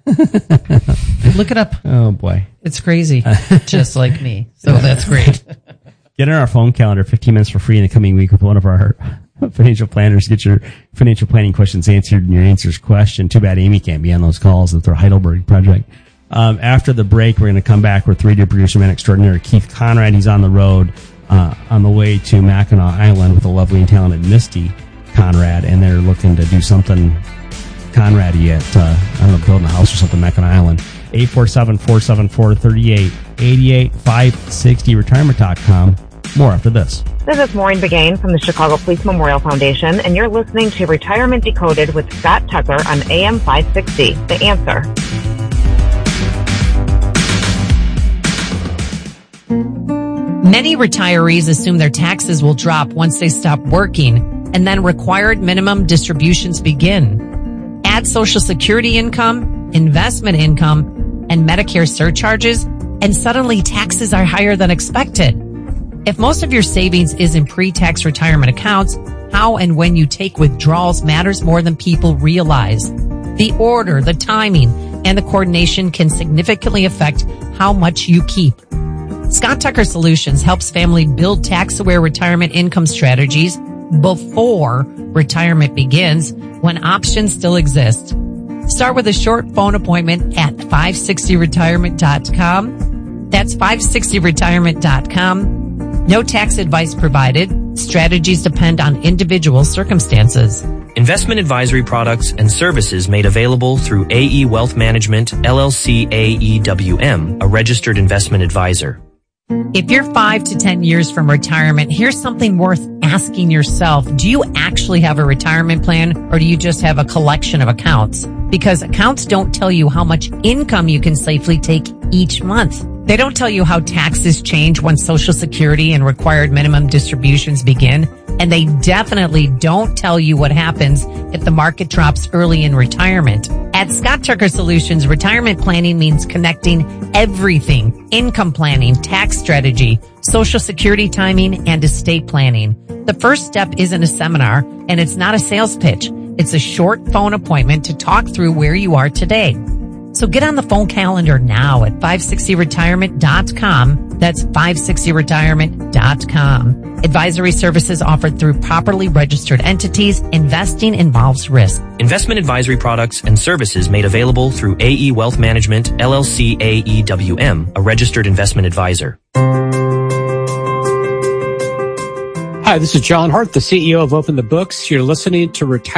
Speaker 2: Look it up.
Speaker 3: Oh boy.
Speaker 2: It's crazy. Just like me. So that's great.
Speaker 3: Get in our phone calendar fifteen minutes for free in the coming week with one of our financial planners. Get your financial planning questions answered and your answers question. Too bad Amy can't be on those calls with their Heidelberg project. Um, after the break, we're going to come back with radio producer man extraordinary Keith Conrad. He's on the road, uh, on the way to Mackinac Island with the lovely and talented Misty Conrad, and they're looking to do something Conrad-y at, uh, I don't know, building a house or something, Mackinac Island. eight four seven, four seven four, three eight eight eight, five sixty retirement dot com. More after this.
Speaker 1: This is Maureen Begain from the Chicago Police Memorial Foundation, and you're listening to Retirement Decoded with Scott Tucker on A M five sixty, The Answer.
Speaker 2: Many retirees assume their taxes will drop once they stop working, and then required minimum distributions begin. Add Social Security income, investment income, and Medicare surcharges, and suddenly taxes are higher than expected. If most of your savings is in pre-tax retirement accounts, how and when you take withdrawals matters more than people realize. The order, the timing, and the coordination can significantly affect how much you keep. Scott Tucker Solutions helps family build tax-aware retirement income strategies before retirement begins, when options still exist. Start with a short phone appointment at five sixty retirement dot com. That's five sixty retirement dot com. No tax advice provided. Strategies depend on individual circumstances.
Speaker 5: Investment advisory products and services made available through A E Wealth Management, L L C A E W M, a registered investment advisor.
Speaker 2: If you're five to ten years from retirement, here's something worth asking yourself. Do you actually have a retirement plan, or do you just have a collection of accounts? Because accounts don't tell you how much income you can safely take each month. They don't tell you how taxes change when Social Security and required minimum distributions begin. And they definitely don't tell you what happens if the market drops early in retirement. At Scott Tucker Solutions, retirement planning means connecting everything: income planning, tax strategy, Social Security timing, and estate planning. The first step isn't a seminar, and it's not a sales pitch. It's a short phone appointment to talk through where you are today. So get on the phone calendar now at five sixty retirement dot com. That's five sixty retirement dot com. Advisory services offered through properly registered entities. Investing involves risk.
Speaker 5: Investment advisory products and services made available through A E Wealth Management, L L C A E W M, a registered investment advisor.
Speaker 4: Hi, this is John Hart, the C E O of Open the Books. You're listening to Retire